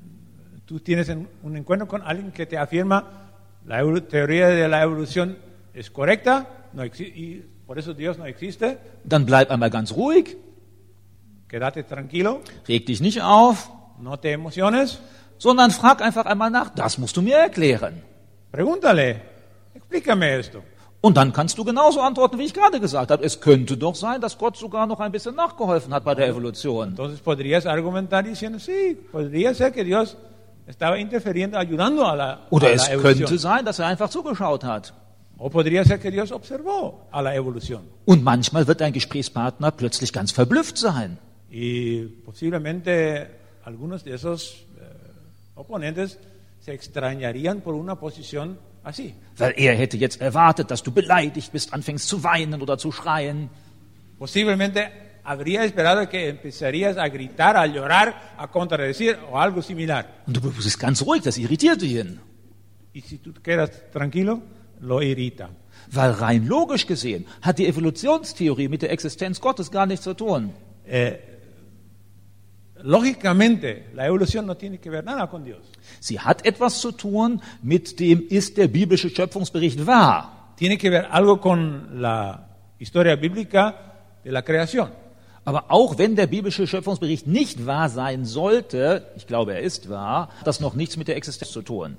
B: tú tienes en- un encuentro con alguien que te afirma la evolu- teoría de la evolución es correcta no exi- y por eso Dios no existe,
A: dann bleib einmal ganz ruhig,
B: quédate tranquilo,
A: reg dich nicht auf,
B: no te emociones,
A: sondern frag einfach einmal nach, das musst du mir erklären.
B: pregúntale, explícame esto.
A: Und dann kannst du genauso antworten, wie ich gerade gesagt habe. Es könnte doch sein, dass Gott sogar noch ein bisschen nachgeholfen hat bei der Evolution.
B: Entonces podrías argumentar diciendo, sí, podría ser que Dios estaba interfiriendo, ayudando a la,
A: Oder
B: a
A: es
B: la evolución.
A: könnte sein, dass er einfach zugeschaut hat.
B: O podría ser que Dios observó a la evolución.
A: Und manchmal wird dein Gesprächspartner plötzlich ganz verblüfft sein.
B: Y posiblemente algunos de esos eh, oponentes se extrañarían por una posición así.
A: Weil er hätte jetzt erwartet, dass du beleidigt bist, anfängst zu weinen oder zu schreien.
B: Posiblemente habría esperado que empezarías a gritar, a llorar, a contradecir o algo similar.
A: Und du bist ganz ruhig, das irritiert ihn.
B: Y si tú quedas tranquilo, lo irrita.
A: Weil rein logisch gesehen hat die Evolutionstheorie mit der Existenz Gottes gar nichts zu tun.
B: Eh, lógicamente, la evolución no tiene que ver nada con Dios.
A: Sie hat etwas zu tun mit dem, ist der biblische Schöpfungsbericht wahr?
B: Tiene que ver algo con la historia bíblica de la creación.
A: Aber auch wenn der biblische Schöpfungsbericht nicht wahr sein sollte, ich glaube, er ist wahr, hat das noch nichts mit der Existenz zu tun.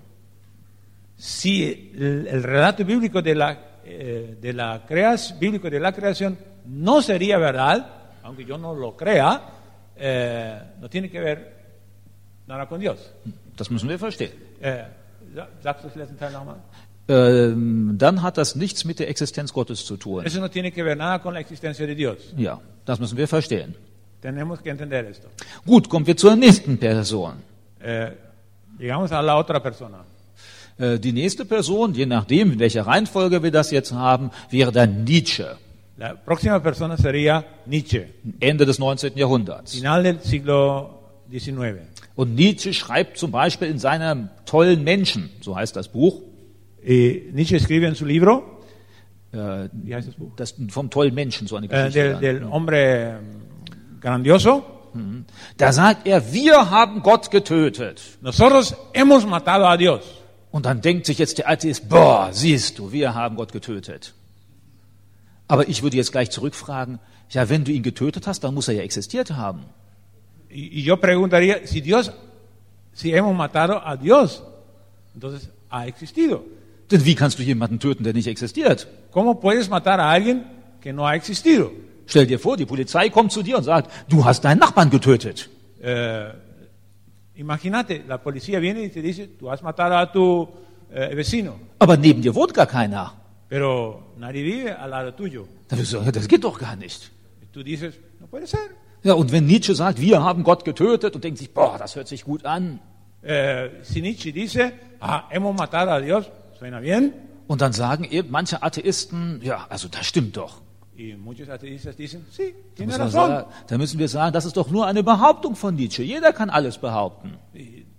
B: Si el, el relato bíblico de la, eh, de la creas, bíblico de la creación no sería verdad, aunque yo no lo crea, eh, no tiene que ver nada con Dios.
A: Das müssen wir verstehen.
B: Eh, sa- sagst du das letzte Teil nochmal?
A: Ähm, dann hat das nichts mit der Existenz Gottes zu tun.
B: Eso no tiene que ver nada con la existencia de Dios.
A: Ja, das müssen wir verstehen.
B: Tenemos que entender esto.
A: Gut, kommen wir zur nächsten Person.
B: Eh, llegamos a la otra persona.
A: Äh, Die nächste Person, je nachdem, in welcher Reihenfolge wir das jetzt haben, wäre dann Nietzsche,
B: La próxima persona sería Nietzsche,
A: Ende des neunzehnten Jahrhunderts.
B: final del siglo diecinueve.
A: Und Nietzsche schreibt zum Beispiel in seinem tollen Menschen, so heißt das Buch,
B: Y Nietzsche escribe en su libro,
A: äh,
B: wie heißt das Buch?
A: das vom tollen Menschen, so eine
B: Eh,
A: Geschichte.
B: del,
A: dann.
B: del hombre mm, grandioso.
A: Da sagt er, wir haben Gott getötet.
B: Nosotros hemos matado a Dios.
A: Und dann denkt sich jetzt der Atheist, boah, siehst du, wir haben Gott getötet. Aber ich würde jetzt gleich zurückfragen, ja, wenn du ihn getötet hast, dann muss er ja existiert haben.
B: Y, y yo preguntaría, si Dios, si hemos matado a Dios, entonces ha existido.
A: Denn wie kannst du jemanden töten, der nicht existiert?
B: ¿Cómo puedes matar a alguien que no ha existido?
A: Stell dir vor, die Polizei kommt zu dir und sagt, du hast deinen Nachbarn getötet.
B: Eh, imagínate, la policía viene y te dice, tú has matado a tu eh, vecino,
A: Aber neben dir wohnt gar keiner.
B: pero nadie vive al lado tuyo.
A: Da wirst du sagen, ja, das geht doch gar nicht.
B: Y tú dices, no puede ser.
A: Ja, und wenn Nietzsche sagt, wir haben Gott getötet und denkt sich, boah, das hört sich gut an.
B: Eh, si Nietzsche dice, ah, hemos matado a Dios, suena bien.
A: Und dann sagen eben manche Atheisten, ja, also das stimmt doch.
B: Y muchos ateístas dicen, sí,
A: Da
B: tiene
A: müssen, wir
B: razón.
A: sagen, da müssen wir sagen, das ist doch nur eine Behauptung von Nietzsche. Jeder kann alles behaupten.
B: Y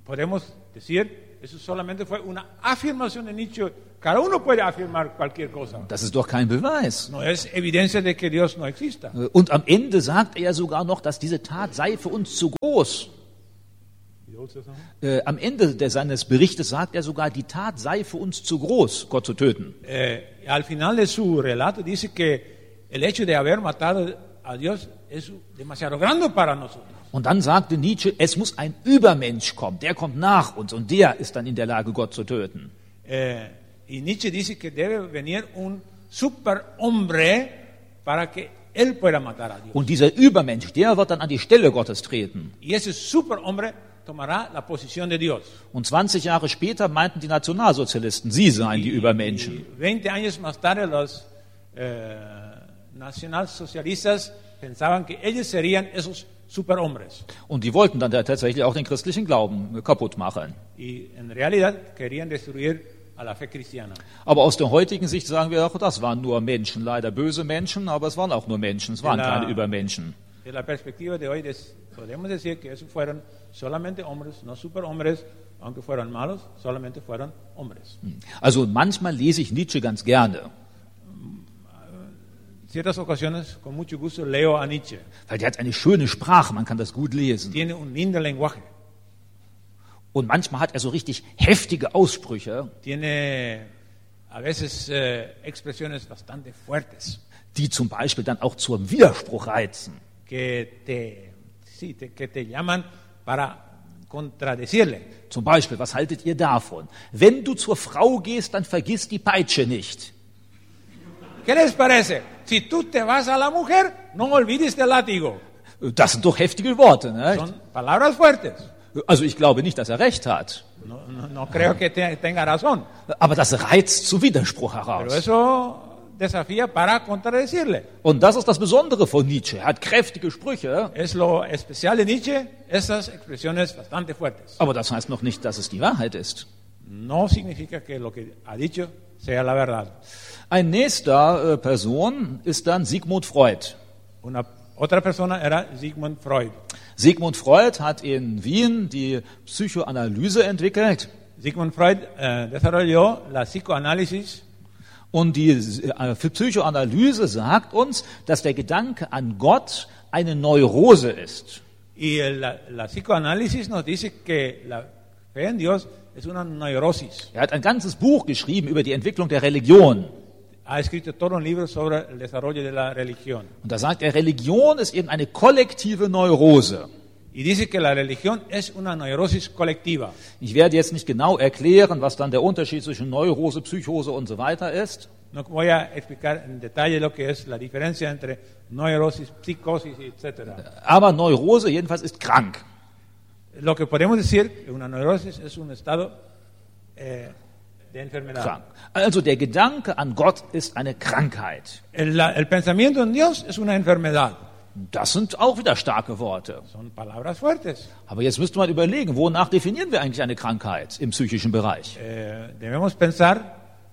B: podemos decir, eso solamente fue una afirmación de Nietzsche. Cada uno puede afirmar cualquier cosa.
A: Das ist doch kein Beweis.
B: No es evidencia de que Dios no exista.
A: Und am Ende sagt er sogar noch, dass diese Tat sei für uns zu groß. Äh, am Ende des, seines Berichtes sagt er sogar, die Tat sei für uns zu groß, Gott zu töten.
B: Eh, al final de su relato dice que el hecho de haber matado a Dios es demasiado grande para nosotros.
A: Und dann sagte Nietzsche, es muss ein Übermensch kommen, der kommt nach uns und der ist dann in der Lage, Gott zu töten.
B: Eh, y Nietzsche dice que debe venir un superhombre para que él pueda matar a Dios.
A: Und dieser Übermensch, der wird dann an die Stelle Gottes treten.
B: Y ese superhombre tomará la posición de Dios.
A: Und zwanzig Jahre später meinten die Nationalsozialisten, sie seien die Übermenschen.
B: Y veinte años más tarde los eh, nacionalsocialistas pensaban que ellos serían esos superhombres.
A: Und die wollten dann da tatsächlich auch den christlichen Glauben kaputt machen.
B: Y en realidad querían destruir a la fe cristiana.
A: Aber aus der heutigen Sicht sagen wir auch, das waren nur Menschen, leider böse Menschen, aber es waren auch nur Menschen, es waren
B: Ja.
A: keine Übermenschen.
B: De la perspectiva de hoy des- podemos decir que esos fueron solamente hombres, no superhombres, aunque fueran malos, solamente fueron hombres.
A: Also manchmal lese ich Nietzsche ganz gerne,
B: En ciertas ocasiones, con mucho gusto, leo a Nietzsche.
A: weil der hat eine schöne Sprache, man kann das gut lesen.
B: Tiene un lindo lenguaje.
A: Und manchmal hat er so richtig heftige Aussprüche,
B: Tiene a veces eh, expresiones bastante fuertes
A: die zum Beispiel dann auch zum Widerspruch reizen.
B: que te, sí, te- que te llaman para contradecirle.
A: Zum Beispiel, was haltet ihr davon? Wenn du zur Frau gehst, dann vergiss die Peitsche nicht.
B: ¿Qué les parece? Si tú te vas a la mujer, no olvides del látigo.
A: Das sind doch heftige Worte, ne?
B: Son palabras fuertes.
A: Also ich glaube nicht, dass er recht hat.
B: No, no- no creo que te- tenga razón.
A: Aber das reizt zu Widerspruch
B: Pero
A: heraus.
B: eso desafía para contradecirle.
A: Und das ist das Besondere von Nietzsche. Er hat kräftige Sprüche,
B: Es lo especial de Nietzsche, esas expresiones bastante fuertes.
A: aber das heißt noch nicht, dass es die Wahrheit ist.
B: No significa que lo que ha dicho sea la verdad.
A: Ein nächster äh, Person ist dann Sigmund Freud.
B: Una, otra persona era Sigmund Freud.
A: Sigmund Freud hat in Wien die Psychoanalyse entwickelt
B: Sigmund Freud eh, desarrolló la psicoanálisis
A: und die äh, Psychoanalyse sagt uns, dass der Gedanke an Gott eine Neurose ist.
B: y el- la, la psicoanálisis nos dice que la fe en Dios es una neurosis.
A: Er hat ein ganzes Buch geschrieben über die Entwicklung der Religion.
B: Ha escrito todo un libro sobre el desarrollo de la religión.
A: Und da sagt er, Religion ist eben eine kollektive Neurose.
B: Y dice que la religión es una neurosis colectiva.
A: Ich werde jetzt nicht genau erklären, was dann der Unterschied zwischen Neurose, Psychose und so weiter ist.
B: No voy a explicar en detalle lo que es la diferencia entre neurosis, psicosis, etcétera.
A: Aber Neurose jedenfalls ist krank.
B: Lo que podemos decir que una neurosis es un estado eh, de enfermedad.
A: krank. Also der Gedanke an Gott ist eine Krankheit.
B: El, la- el pensamiento en Dios es una enfermedad.
A: Das sind auch wieder starke Worte.
B: Son palabras fuertes.
A: Aber jetzt müsste man überlegen, wonach definieren wir eigentlich eine Krankheit im psychischen Bereich?
B: Eh, debemos pensar,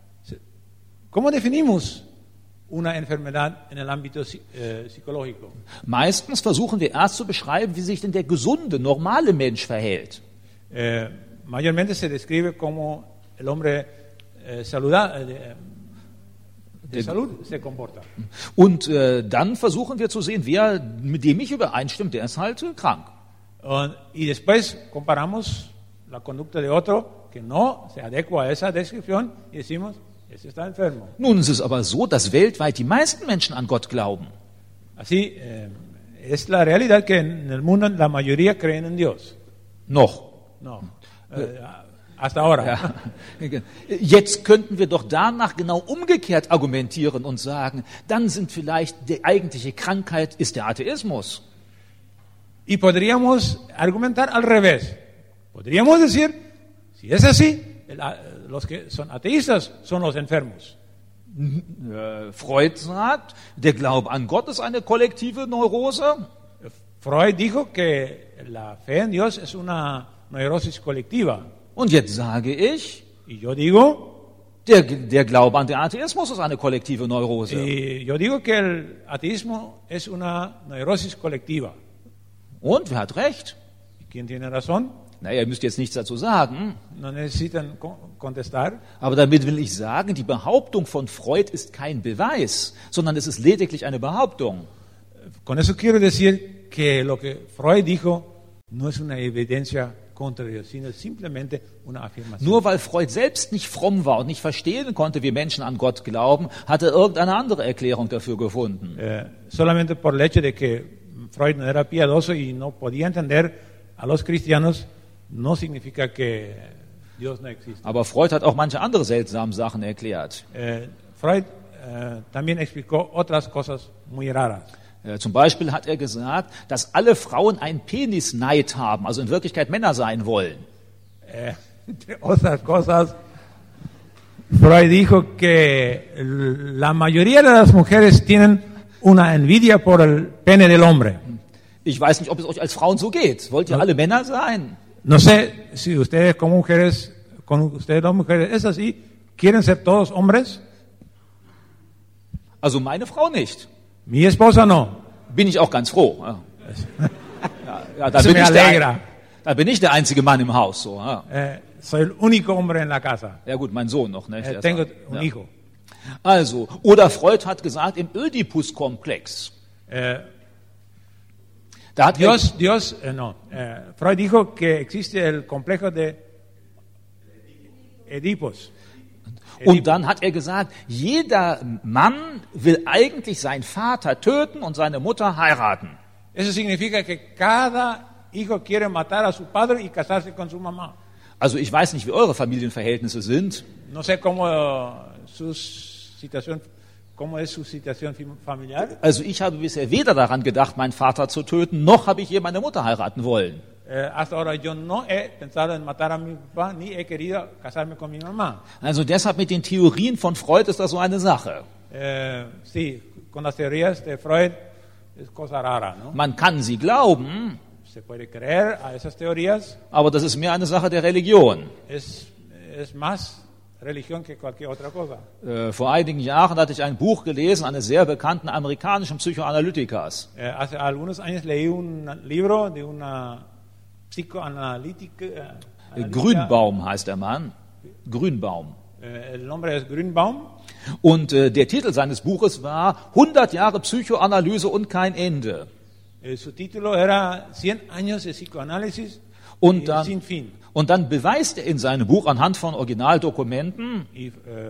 B: ¿cómo definimos una enfermedad en el ámbito psi- eh, psicológico?
A: Meistens versuchen wir erst zu beschreiben, wie sich denn der gesunde, normale Mensch verhält.
B: Eh, mayormente se describe como el hombre eh, saluda- eh, de, eh, de salud se comporta.
A: Und äh, dann versuchen wir zu sehen, wer mit dem ich übereinstimmt, der ist halt äh, krank.
B: Und- y después comparamos la conducta de otro que no se adecua a esa descripción y decimos, ese está enfermo.
A: Nun ist es aber so, dass weltweit die meisten Menschen an Gott glauben.
B: Así, eh, es la realidad que en el mundo la mayoría creen en Dios.
A: Noch.
B: No, eh, hasta ahora.
A: Ja. Jetzt könnten wir doch danach genau umgekehrt argumentieren und sagen, dann sind vielleicht die eigentliche Krankheit ist der Atheismus.
B: Y podríamos argumentar al revés. Podríamos decir, si es así, el- a- los que son ateístas son los enfermos.
A: Äh, Freud sagt, der Glaube an Gott ist eine kollektive Neurose.
B: Freud dijo que la fe en Dios es una neurosis colectiva.
A: Und jetzt sage ich,
B: Y yo digo,
A: der, der Glaube an den Atheismus ist eine kollektive Neurose.
B: y yo digo que el ateísmo es una neurosis colectiva.
A: Und wer hat recht?
B: ¿Y quién tiene razón?
A: Naja, ihr müsst jetzt nichts dazu sagen,
B: no necesitan co- contestar.
A: aber damit will ich sagen, die Behauptung von Freud ist kein Beweis, sondern es ist lediglich eine Behauptung.
B: Con eso quiero decir que lo que Freud dijo no es una evidencia contra Dios, sino simplemente una afirmación.
A: Nur weil Freud selbst nicht fromm war und nicht verstehen konnte, wie Menschen an Gott glauben, hat er irgendeine andere Erklärung dafür gefunden.
B: Eh, solamente por el hecho de que Freud no era piadoso y no podía entender a los cristianos, no significa que Dios no existe.
A: Aber Freud hat auch manche andere seltsame Sachen erklärt.
B: Eh, Freud eh, también explicó otras cosas muy raras.
A: Äh, Zum Beispiel hat er gesagt, dass alle Frauen einen Penisneid haben, also in Wirklichkeit Männer sein wollen.
B: Eh, entre otras cosas, Freud dijo que la mayoría de las mujeres tienen una envidia por el pene del hombre.
A: Ich weiß nicht, ob es euch als Frauen so geht. Wollt ihr alle Männer sein?
B: No sé si ustedes como mujeres, con ustedes dos mujeres, ¿es así? ¿Quieren ser todos hombres?
A: Also meine Frau nicht.
B: Mi esposa no.
A: Bin ich auch ganz froh. Ja, ja, ja, da,
B: Eso
A: bin
B: me
A: ich
B: alegra.
A: der, da bin ich der einzige Mann im Haus. So, ja.
B: Eh, soy el único hombre en la casa.
A: Ja gut, mein Sohn noch. Ne?
B: Eh,
A: Der ist
B: tengo
A: auch-
B: un
A: ja.
B: hijo.
A: Also, oder Freud hat gesagt, im Oedipus-Komplex.
B: Eh,
A: Da hat
B: Dios, Dios, eh, no. Eh, Freud dijo que existe el complejo de Edipos.
A: er, und dann hat er gesagt, jeder Mann will eigentlich seinen Vater töten und seine Mutter heiraten.
B: Eso significa que cada hijo quiere matar a su padre y casarse con su mamá.
A: Also ich weiß nicht, wie eure Familienverhältnisse sind,
B: No sé cómo eh, su situación, cómo es su situación fi- familiar.
A: also ich habe bisher weder daran gedacht, meinen Vater zu töten, noch habe ich je meine Mutter heiraten wollen.
B: Eh, hasta ahora yo no he pensado en matar a mi papá ni he querido casarme con mi mamá.
A: Also deshalb mit den Theorien von Freud ist das so eine Sache.
B: Eh, sí, con las teorías de Freud es cosa rara, ¿no?
A: Man kann sie glauben,
B: Se puede creer a esas teorías,
A: aber das ist mehr eine Sache der Religion.
B: es, es más religión que cualquier otra cosa.
A: Äh, vor einigen Jahren hatte ich ein Buch gelesen eines sehr bekannten amerikanischen Psychoanalytikers.
B: Eh, hace algunos años leí un libro de una psicoanalítica. eh, analítica.
A: Grünbaum heißt der Mann. Grünbaum.
B: Eh, el nombre es Grünbaum.
A: Und äh, der Titel seines Buches war hundert Jahre Psychoanalyse und kein Ende.
B: Eh, su título era cien años de psicoanálisis
A: Und
B: y
A: dann,
B: sin fin.
A: und dann beweist er in seinem Buch anhand von Originaldokumenten,
B: Y eh,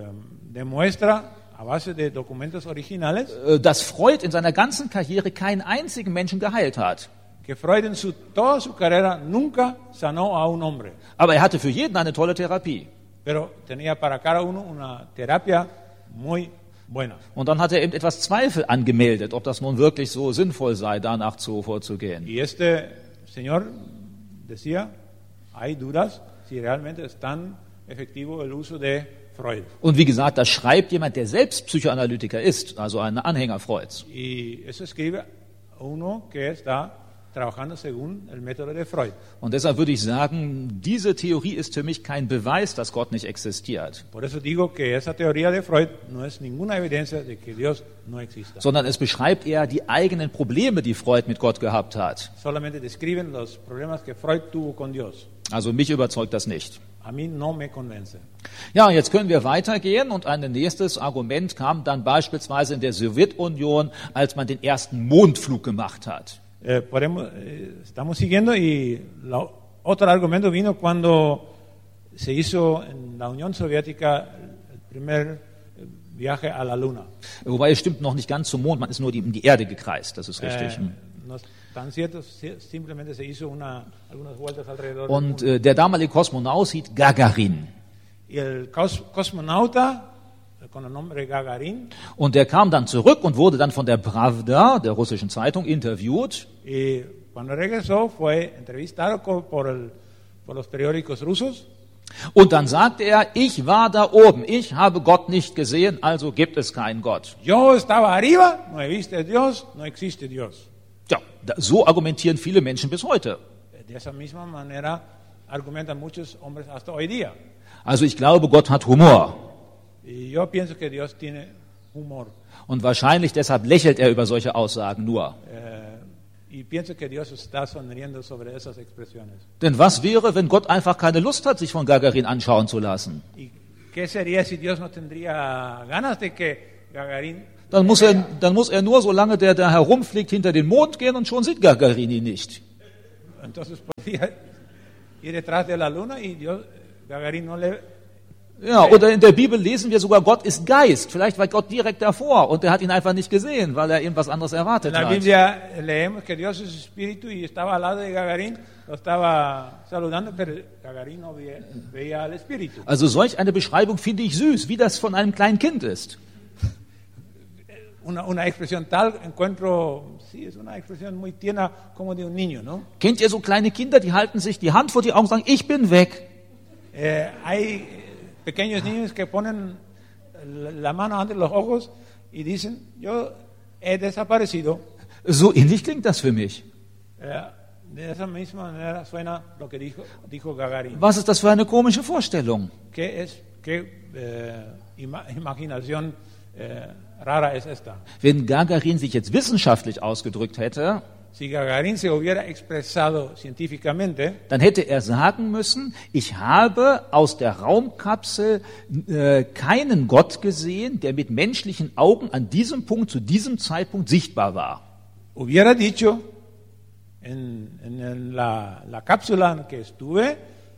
B: demuestra a base de documentos originales
A: äh, dass Freud in seiner ganzen Karriere keinen einzigen Menschen geheilt hat.
B: que Freud en su, toda su carrera nunca sanó a un hombre,
A: Aber er hatte für jeden eine tolle Therapie.
B: pero tenía para cada uno una terapia muy buena.
A: Und dann hat er eben etwas Zweifel angemeldet, ob das nun wirklich so sinnvoll sei, danach zu, vorzugehen.
B: Y este señor decía, hay dudas si realmente es tan efectivo el uso de Freud.
A: Und wie gesagt, das schreibt jemand, der selbst Psychoanalytiker ist, also ein Anhänger Freuds.
B: Y eso escribe uno que está trabajando según el método de Freud.
A: Und deshalb würde ich sagen, diese Theorie ist für mich kein Beweis, dass Gott nicht existiert,
B: Por eso digo que esa teoría de Freud no es ninguna evidencia de que Dios no exista.
A: sondern es beschreibt eher die eigenen Probleme, die Freud mit Gott gehabt hat.
B: Solamente describen los problemas que Freud tuvo con Dios.
A: Also mich überzeugt das nicht.
B: A mí no me convence.
A: Ja, jetzt können wir weitergehen und ein nächstes Argument kam dann beispielsweise in der Sowjetunion, als man den ersten Mondflug gemacht hat.
B: Eh, podemos, eh, estamos siguiendo y la, otro argumento vino cuando se hizo en la Unión Soviética el primer viaje a la Luna.
A: Wobei es stimmt noch nicht ganz zum Mond, man ist nur die, um die Erde gekreist, das ist richtig.
B: Eh, no es tan cierto, si- simplemente se hizo una, algunas vueltas alrededor
A: Und
B: del mundo.
A: äh, der damalige Kosmonaut hieß Gagarin.
B: Y el cos- cosmonauta, eh, con el nombre Gagarin,
A: Und der kam dann zurück und wurde dann von der Pravda, der russischen Zeitung, interviewt.
B: y cuando regresó fue entrevistado co- por, el, por los periódicos rusos.
A: Und dann sagte er, ich war da oben, ich habe Gott nicht gesehen, also gibt es keinen Gott.
B: Yo estaba arriba, no he visto a Dios, no existe Dios.
A: Ja, da, so argumentieren viele Menschen bis heute.
B: De esa misma manera argumentan muchos hombres hasta hoy día.
A: Also ich glaube, Gott hat Humor.
B: Y yo pienso que Dios tiene humor.
A: Und wahrscheinlich deshalb lächelt er über solche Aussagen nur.
B: Eh, y pienso que Dios está sonriendo sobre esas expresiones.
A: Denn was wäre, wenn Gott einfach keine Lust hat, sich von Gagarin anschauen zu lassen?
B: ¿Y qué sería si Dios no tendría ganas de que Gagarin...
A: Dann muss er, dann muss er nur, solange der da herumfliegt, hinter den Mond gehen und schon sieht Gagarin ihn nicht.
B: Entonces podría ir detrás de la luna y Dios, Gagarin no le...
A: Ja, oder in der Bibel lesen wir sogar, Gott ist Geist. Vielleicht war Gott direkt davor und er hat ihn einfach nicht gesehen, weil er irgendwas anderes
B: En
A: erwartet
B: la
A: hat.
B: Biblia leemos que Dios es espíritu y estaba al lado de Gagarin, lo estaba saludando, pero Gagarin no veía, veía al espíritu.
A: Also solch eine Beschreibung finde ich süß, wie das von einem kleinen Kind ist.
B: Una, una expresión tal encuentro, sí, es una expresión muy tierna como de un niño, ¿no?
A: Kennt ihr so kleine Kinder, die halten sich die Hand vor die Augen und sagen, ich bin weg.
B: Eh, hay pequeños niños que ponen la mano ante los ojos y dicen, yo he desaparecido.
A: So ähnlich klingt das für mich.
B: Eh, de esa misma manera suena lo que dijo, dijo Gagarin.
A: Was ist das für eine komische Vorstellung?
B: ¿Qué es, qué eh, ima- imaginación eh, rara es esta?
A: Wenn Gagarin sich jetzt wissenschaftlich ausgedrückt hätte,
B: Si Gagarin se hubiera expresado científicamente,
A: dann hätte er sagen müssen, ich habe aus der Raumkapsel äh, keinen Gott gesehen, der mit menschlichen Augen an diesem Punkt, zu diesem Zeitpunkt sichtbar war.
B: hubiera dicho, en, en el- la, la cápsula en que estuve,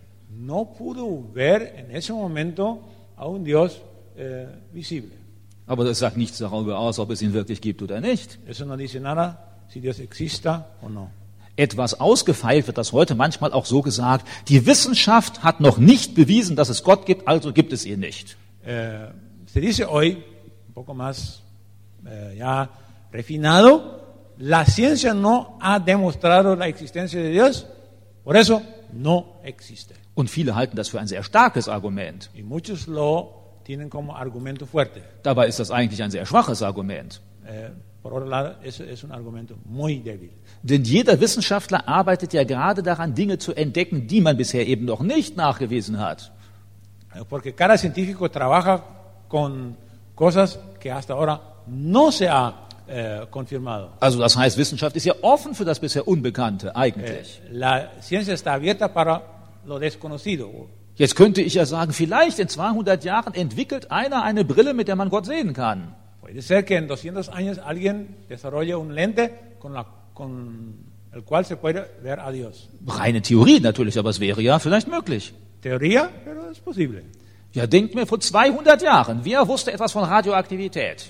B: no pudo ver en ese momento a un Dios eh, visible.
A: Aber das sagt nichts darüber aus, ob es ihn wirklich gibt oder nicht.
B: Eso no dice nada si Dios exista o no.
A: Etwas ausgefeilt wird das heute manchmal auch so gesagt, die Wissenschaft hat noch nicht bewiesen, dass es Gott gibt, also gibt es ihn nicht.
B: Eh, se dice hoy, un poco más eh, ya refinado, la ciencia no ha demostrado la existencia de Dios, por eso no existe.
A: Und viele halten das für ein sehr starkes Argument.
B: Y muchos lo tienen como argumento fuerte.
A: Dabei ist das eigentlich ein sehr schwaches Argument.
B: Eh, por otro lado, eso es un argumento muy débil.
A: Denn jeder Wissenschaftler arbeitet ja gerade daran, Dinge zu entdecken, die man bisher eben noch nicht nachgewiesen hat.
B: Eh, Porque cada científico trabaja con cosas que hasta ahora no se ha eh, confirmado.
A: Also das heißt, Wissenschaft ist ja offen für das bisher Unbekannte
B: Eh,
A: eigentlich.
B: la ciencia está abierta para lo desconocido.
A: Jetzt könnte ich ja sagen, vielleicht in zweihundert Jahren entwickelt einer eine Brille, mit der man Gott sehen kann.
B: Puede ser que en doscientos años alguien desarrolle un lente con, la, con el cual se puede ver a Dios.
A: Reine Theorie natürlich, aber es wäre ja vielleicht möglich.
B: Teoría, pero es posible.
A: Ja, denkt mir, vor zweihundert Jahren, wer wusste etwas von Radioaktivität?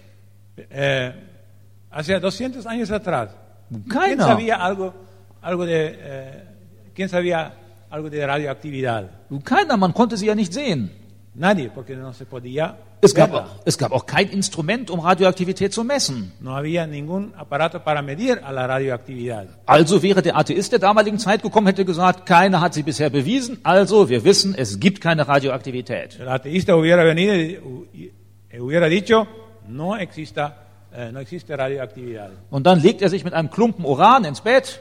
B: Eh, hace doscientos años atrás, ¿quién
A: Keiner.
B: sabía algo, algo de, eh, ¿quién sabía algo de radioactividad?
A: Keiner, man konnte sie ja nicht sehen.
B: Nadie, porque no se podía
A: Es gab,
B: verla.
A: auch, es gab auch kein Instrument, um Radioaktivität zu messen.
B: No había ningún aparato para medir a la radioactividad.
A: Also wäre der Atheist der damaligen Zeit gekommen, hätte gesagt, keiner hat sie bisher bewiesen, also wir wissen, es gibt keine Radioaktivität.
B: El ateísta hubiera venido y, y- y hubiera dicho, no, exista, eh, no existe radioactividad.
A: Und dann legt er sich mit einem Klumpen Uran ins Bett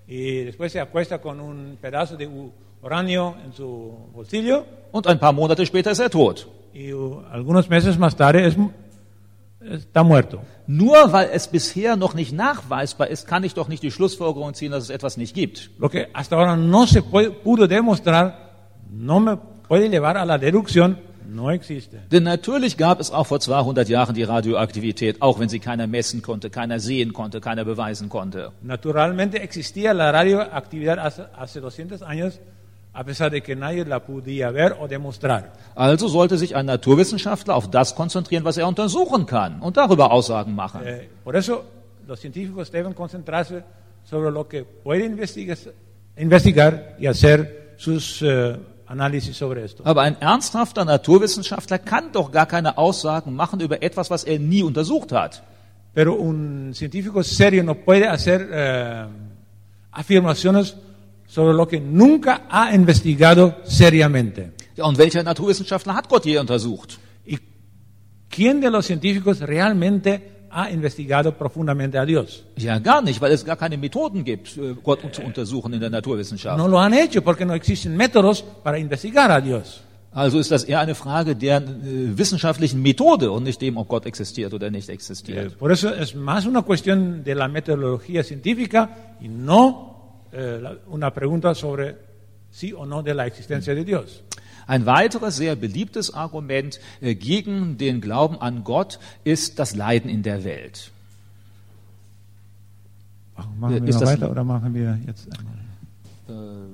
B: Y después se acuesta con un pedazo de u- uranio en su bolsillo
A: und ein paar Monate später ist er tot.
B: y uh, algunos meses más tarde es, está muerto.
A: Nur weil es bisher noch nicht nachweisbar ist, kann ich doch nicht die Schlussfolgerung ziehen, dass es etwas nicht gibt.
B: Lo que hasta ahora no se puede- pudo demostrar no me puede llevar a la deducción, no existe.
A: Denn natürlich gab es auch vor zweihundert Jahren die Radioaktivität, auch wenn sie keiner messen konnte, keiner sehen konnte, keiner beweisen konnte.
B: Naturalmente existía la radioactividad hace, hace doscientos años, a pesar de que nadie la podía ver o demostrar.
A: Also sollte sich ein Naturwissenschaftler auf das konzentrieren, was er untersuchen kann und darüber Aussagen machen.
B: Eh, por eso los científicos deben concentrarse sobre lo que puede investigar, investigar y hacer sus eh, análisis sobre esto.
A: Aber ein ernsthafter Naturwissenschaftler kann doch gar keine Aussagen machen über etwas, was er nie untersucht hat.
B: Pero un científico serio no puede hacer eh, afirmaciones sobre lo que nunca ha investigado seriamente.
A: Ja, und welcher Naturwissenschaftler hat Gott je untersucht?
B: ¿Y quién de los científicos realmente ha investigado profundamente a Dios?
A: Ja, gar nicht, weil es gar keine Methoden gibt, äh, Gott zu untersuchen in der Naturwissenschaft.
B: No lo han hecho porque no existen métodos para investigar a Dios.
A: Also ist das eher eine Frage der äh, wissenschaftlichen Methode und nicht dem, ob Gott existiert oder nicht
B: Eh,
A: existiert.
B: por eso es más una cuestión de la metodología científica y no eh, la- una pregunta sobre sí o no de la existencia de Dios.
A: Ein weiteres sehr beliebtes Argument äh, gegen den Glauben an Gott ist das Leiden in der Welt.
B: Machen wir
A: Ist
B: noch
A: das-
B: weiter oder machen wir jetzt einmal?
A: Äh,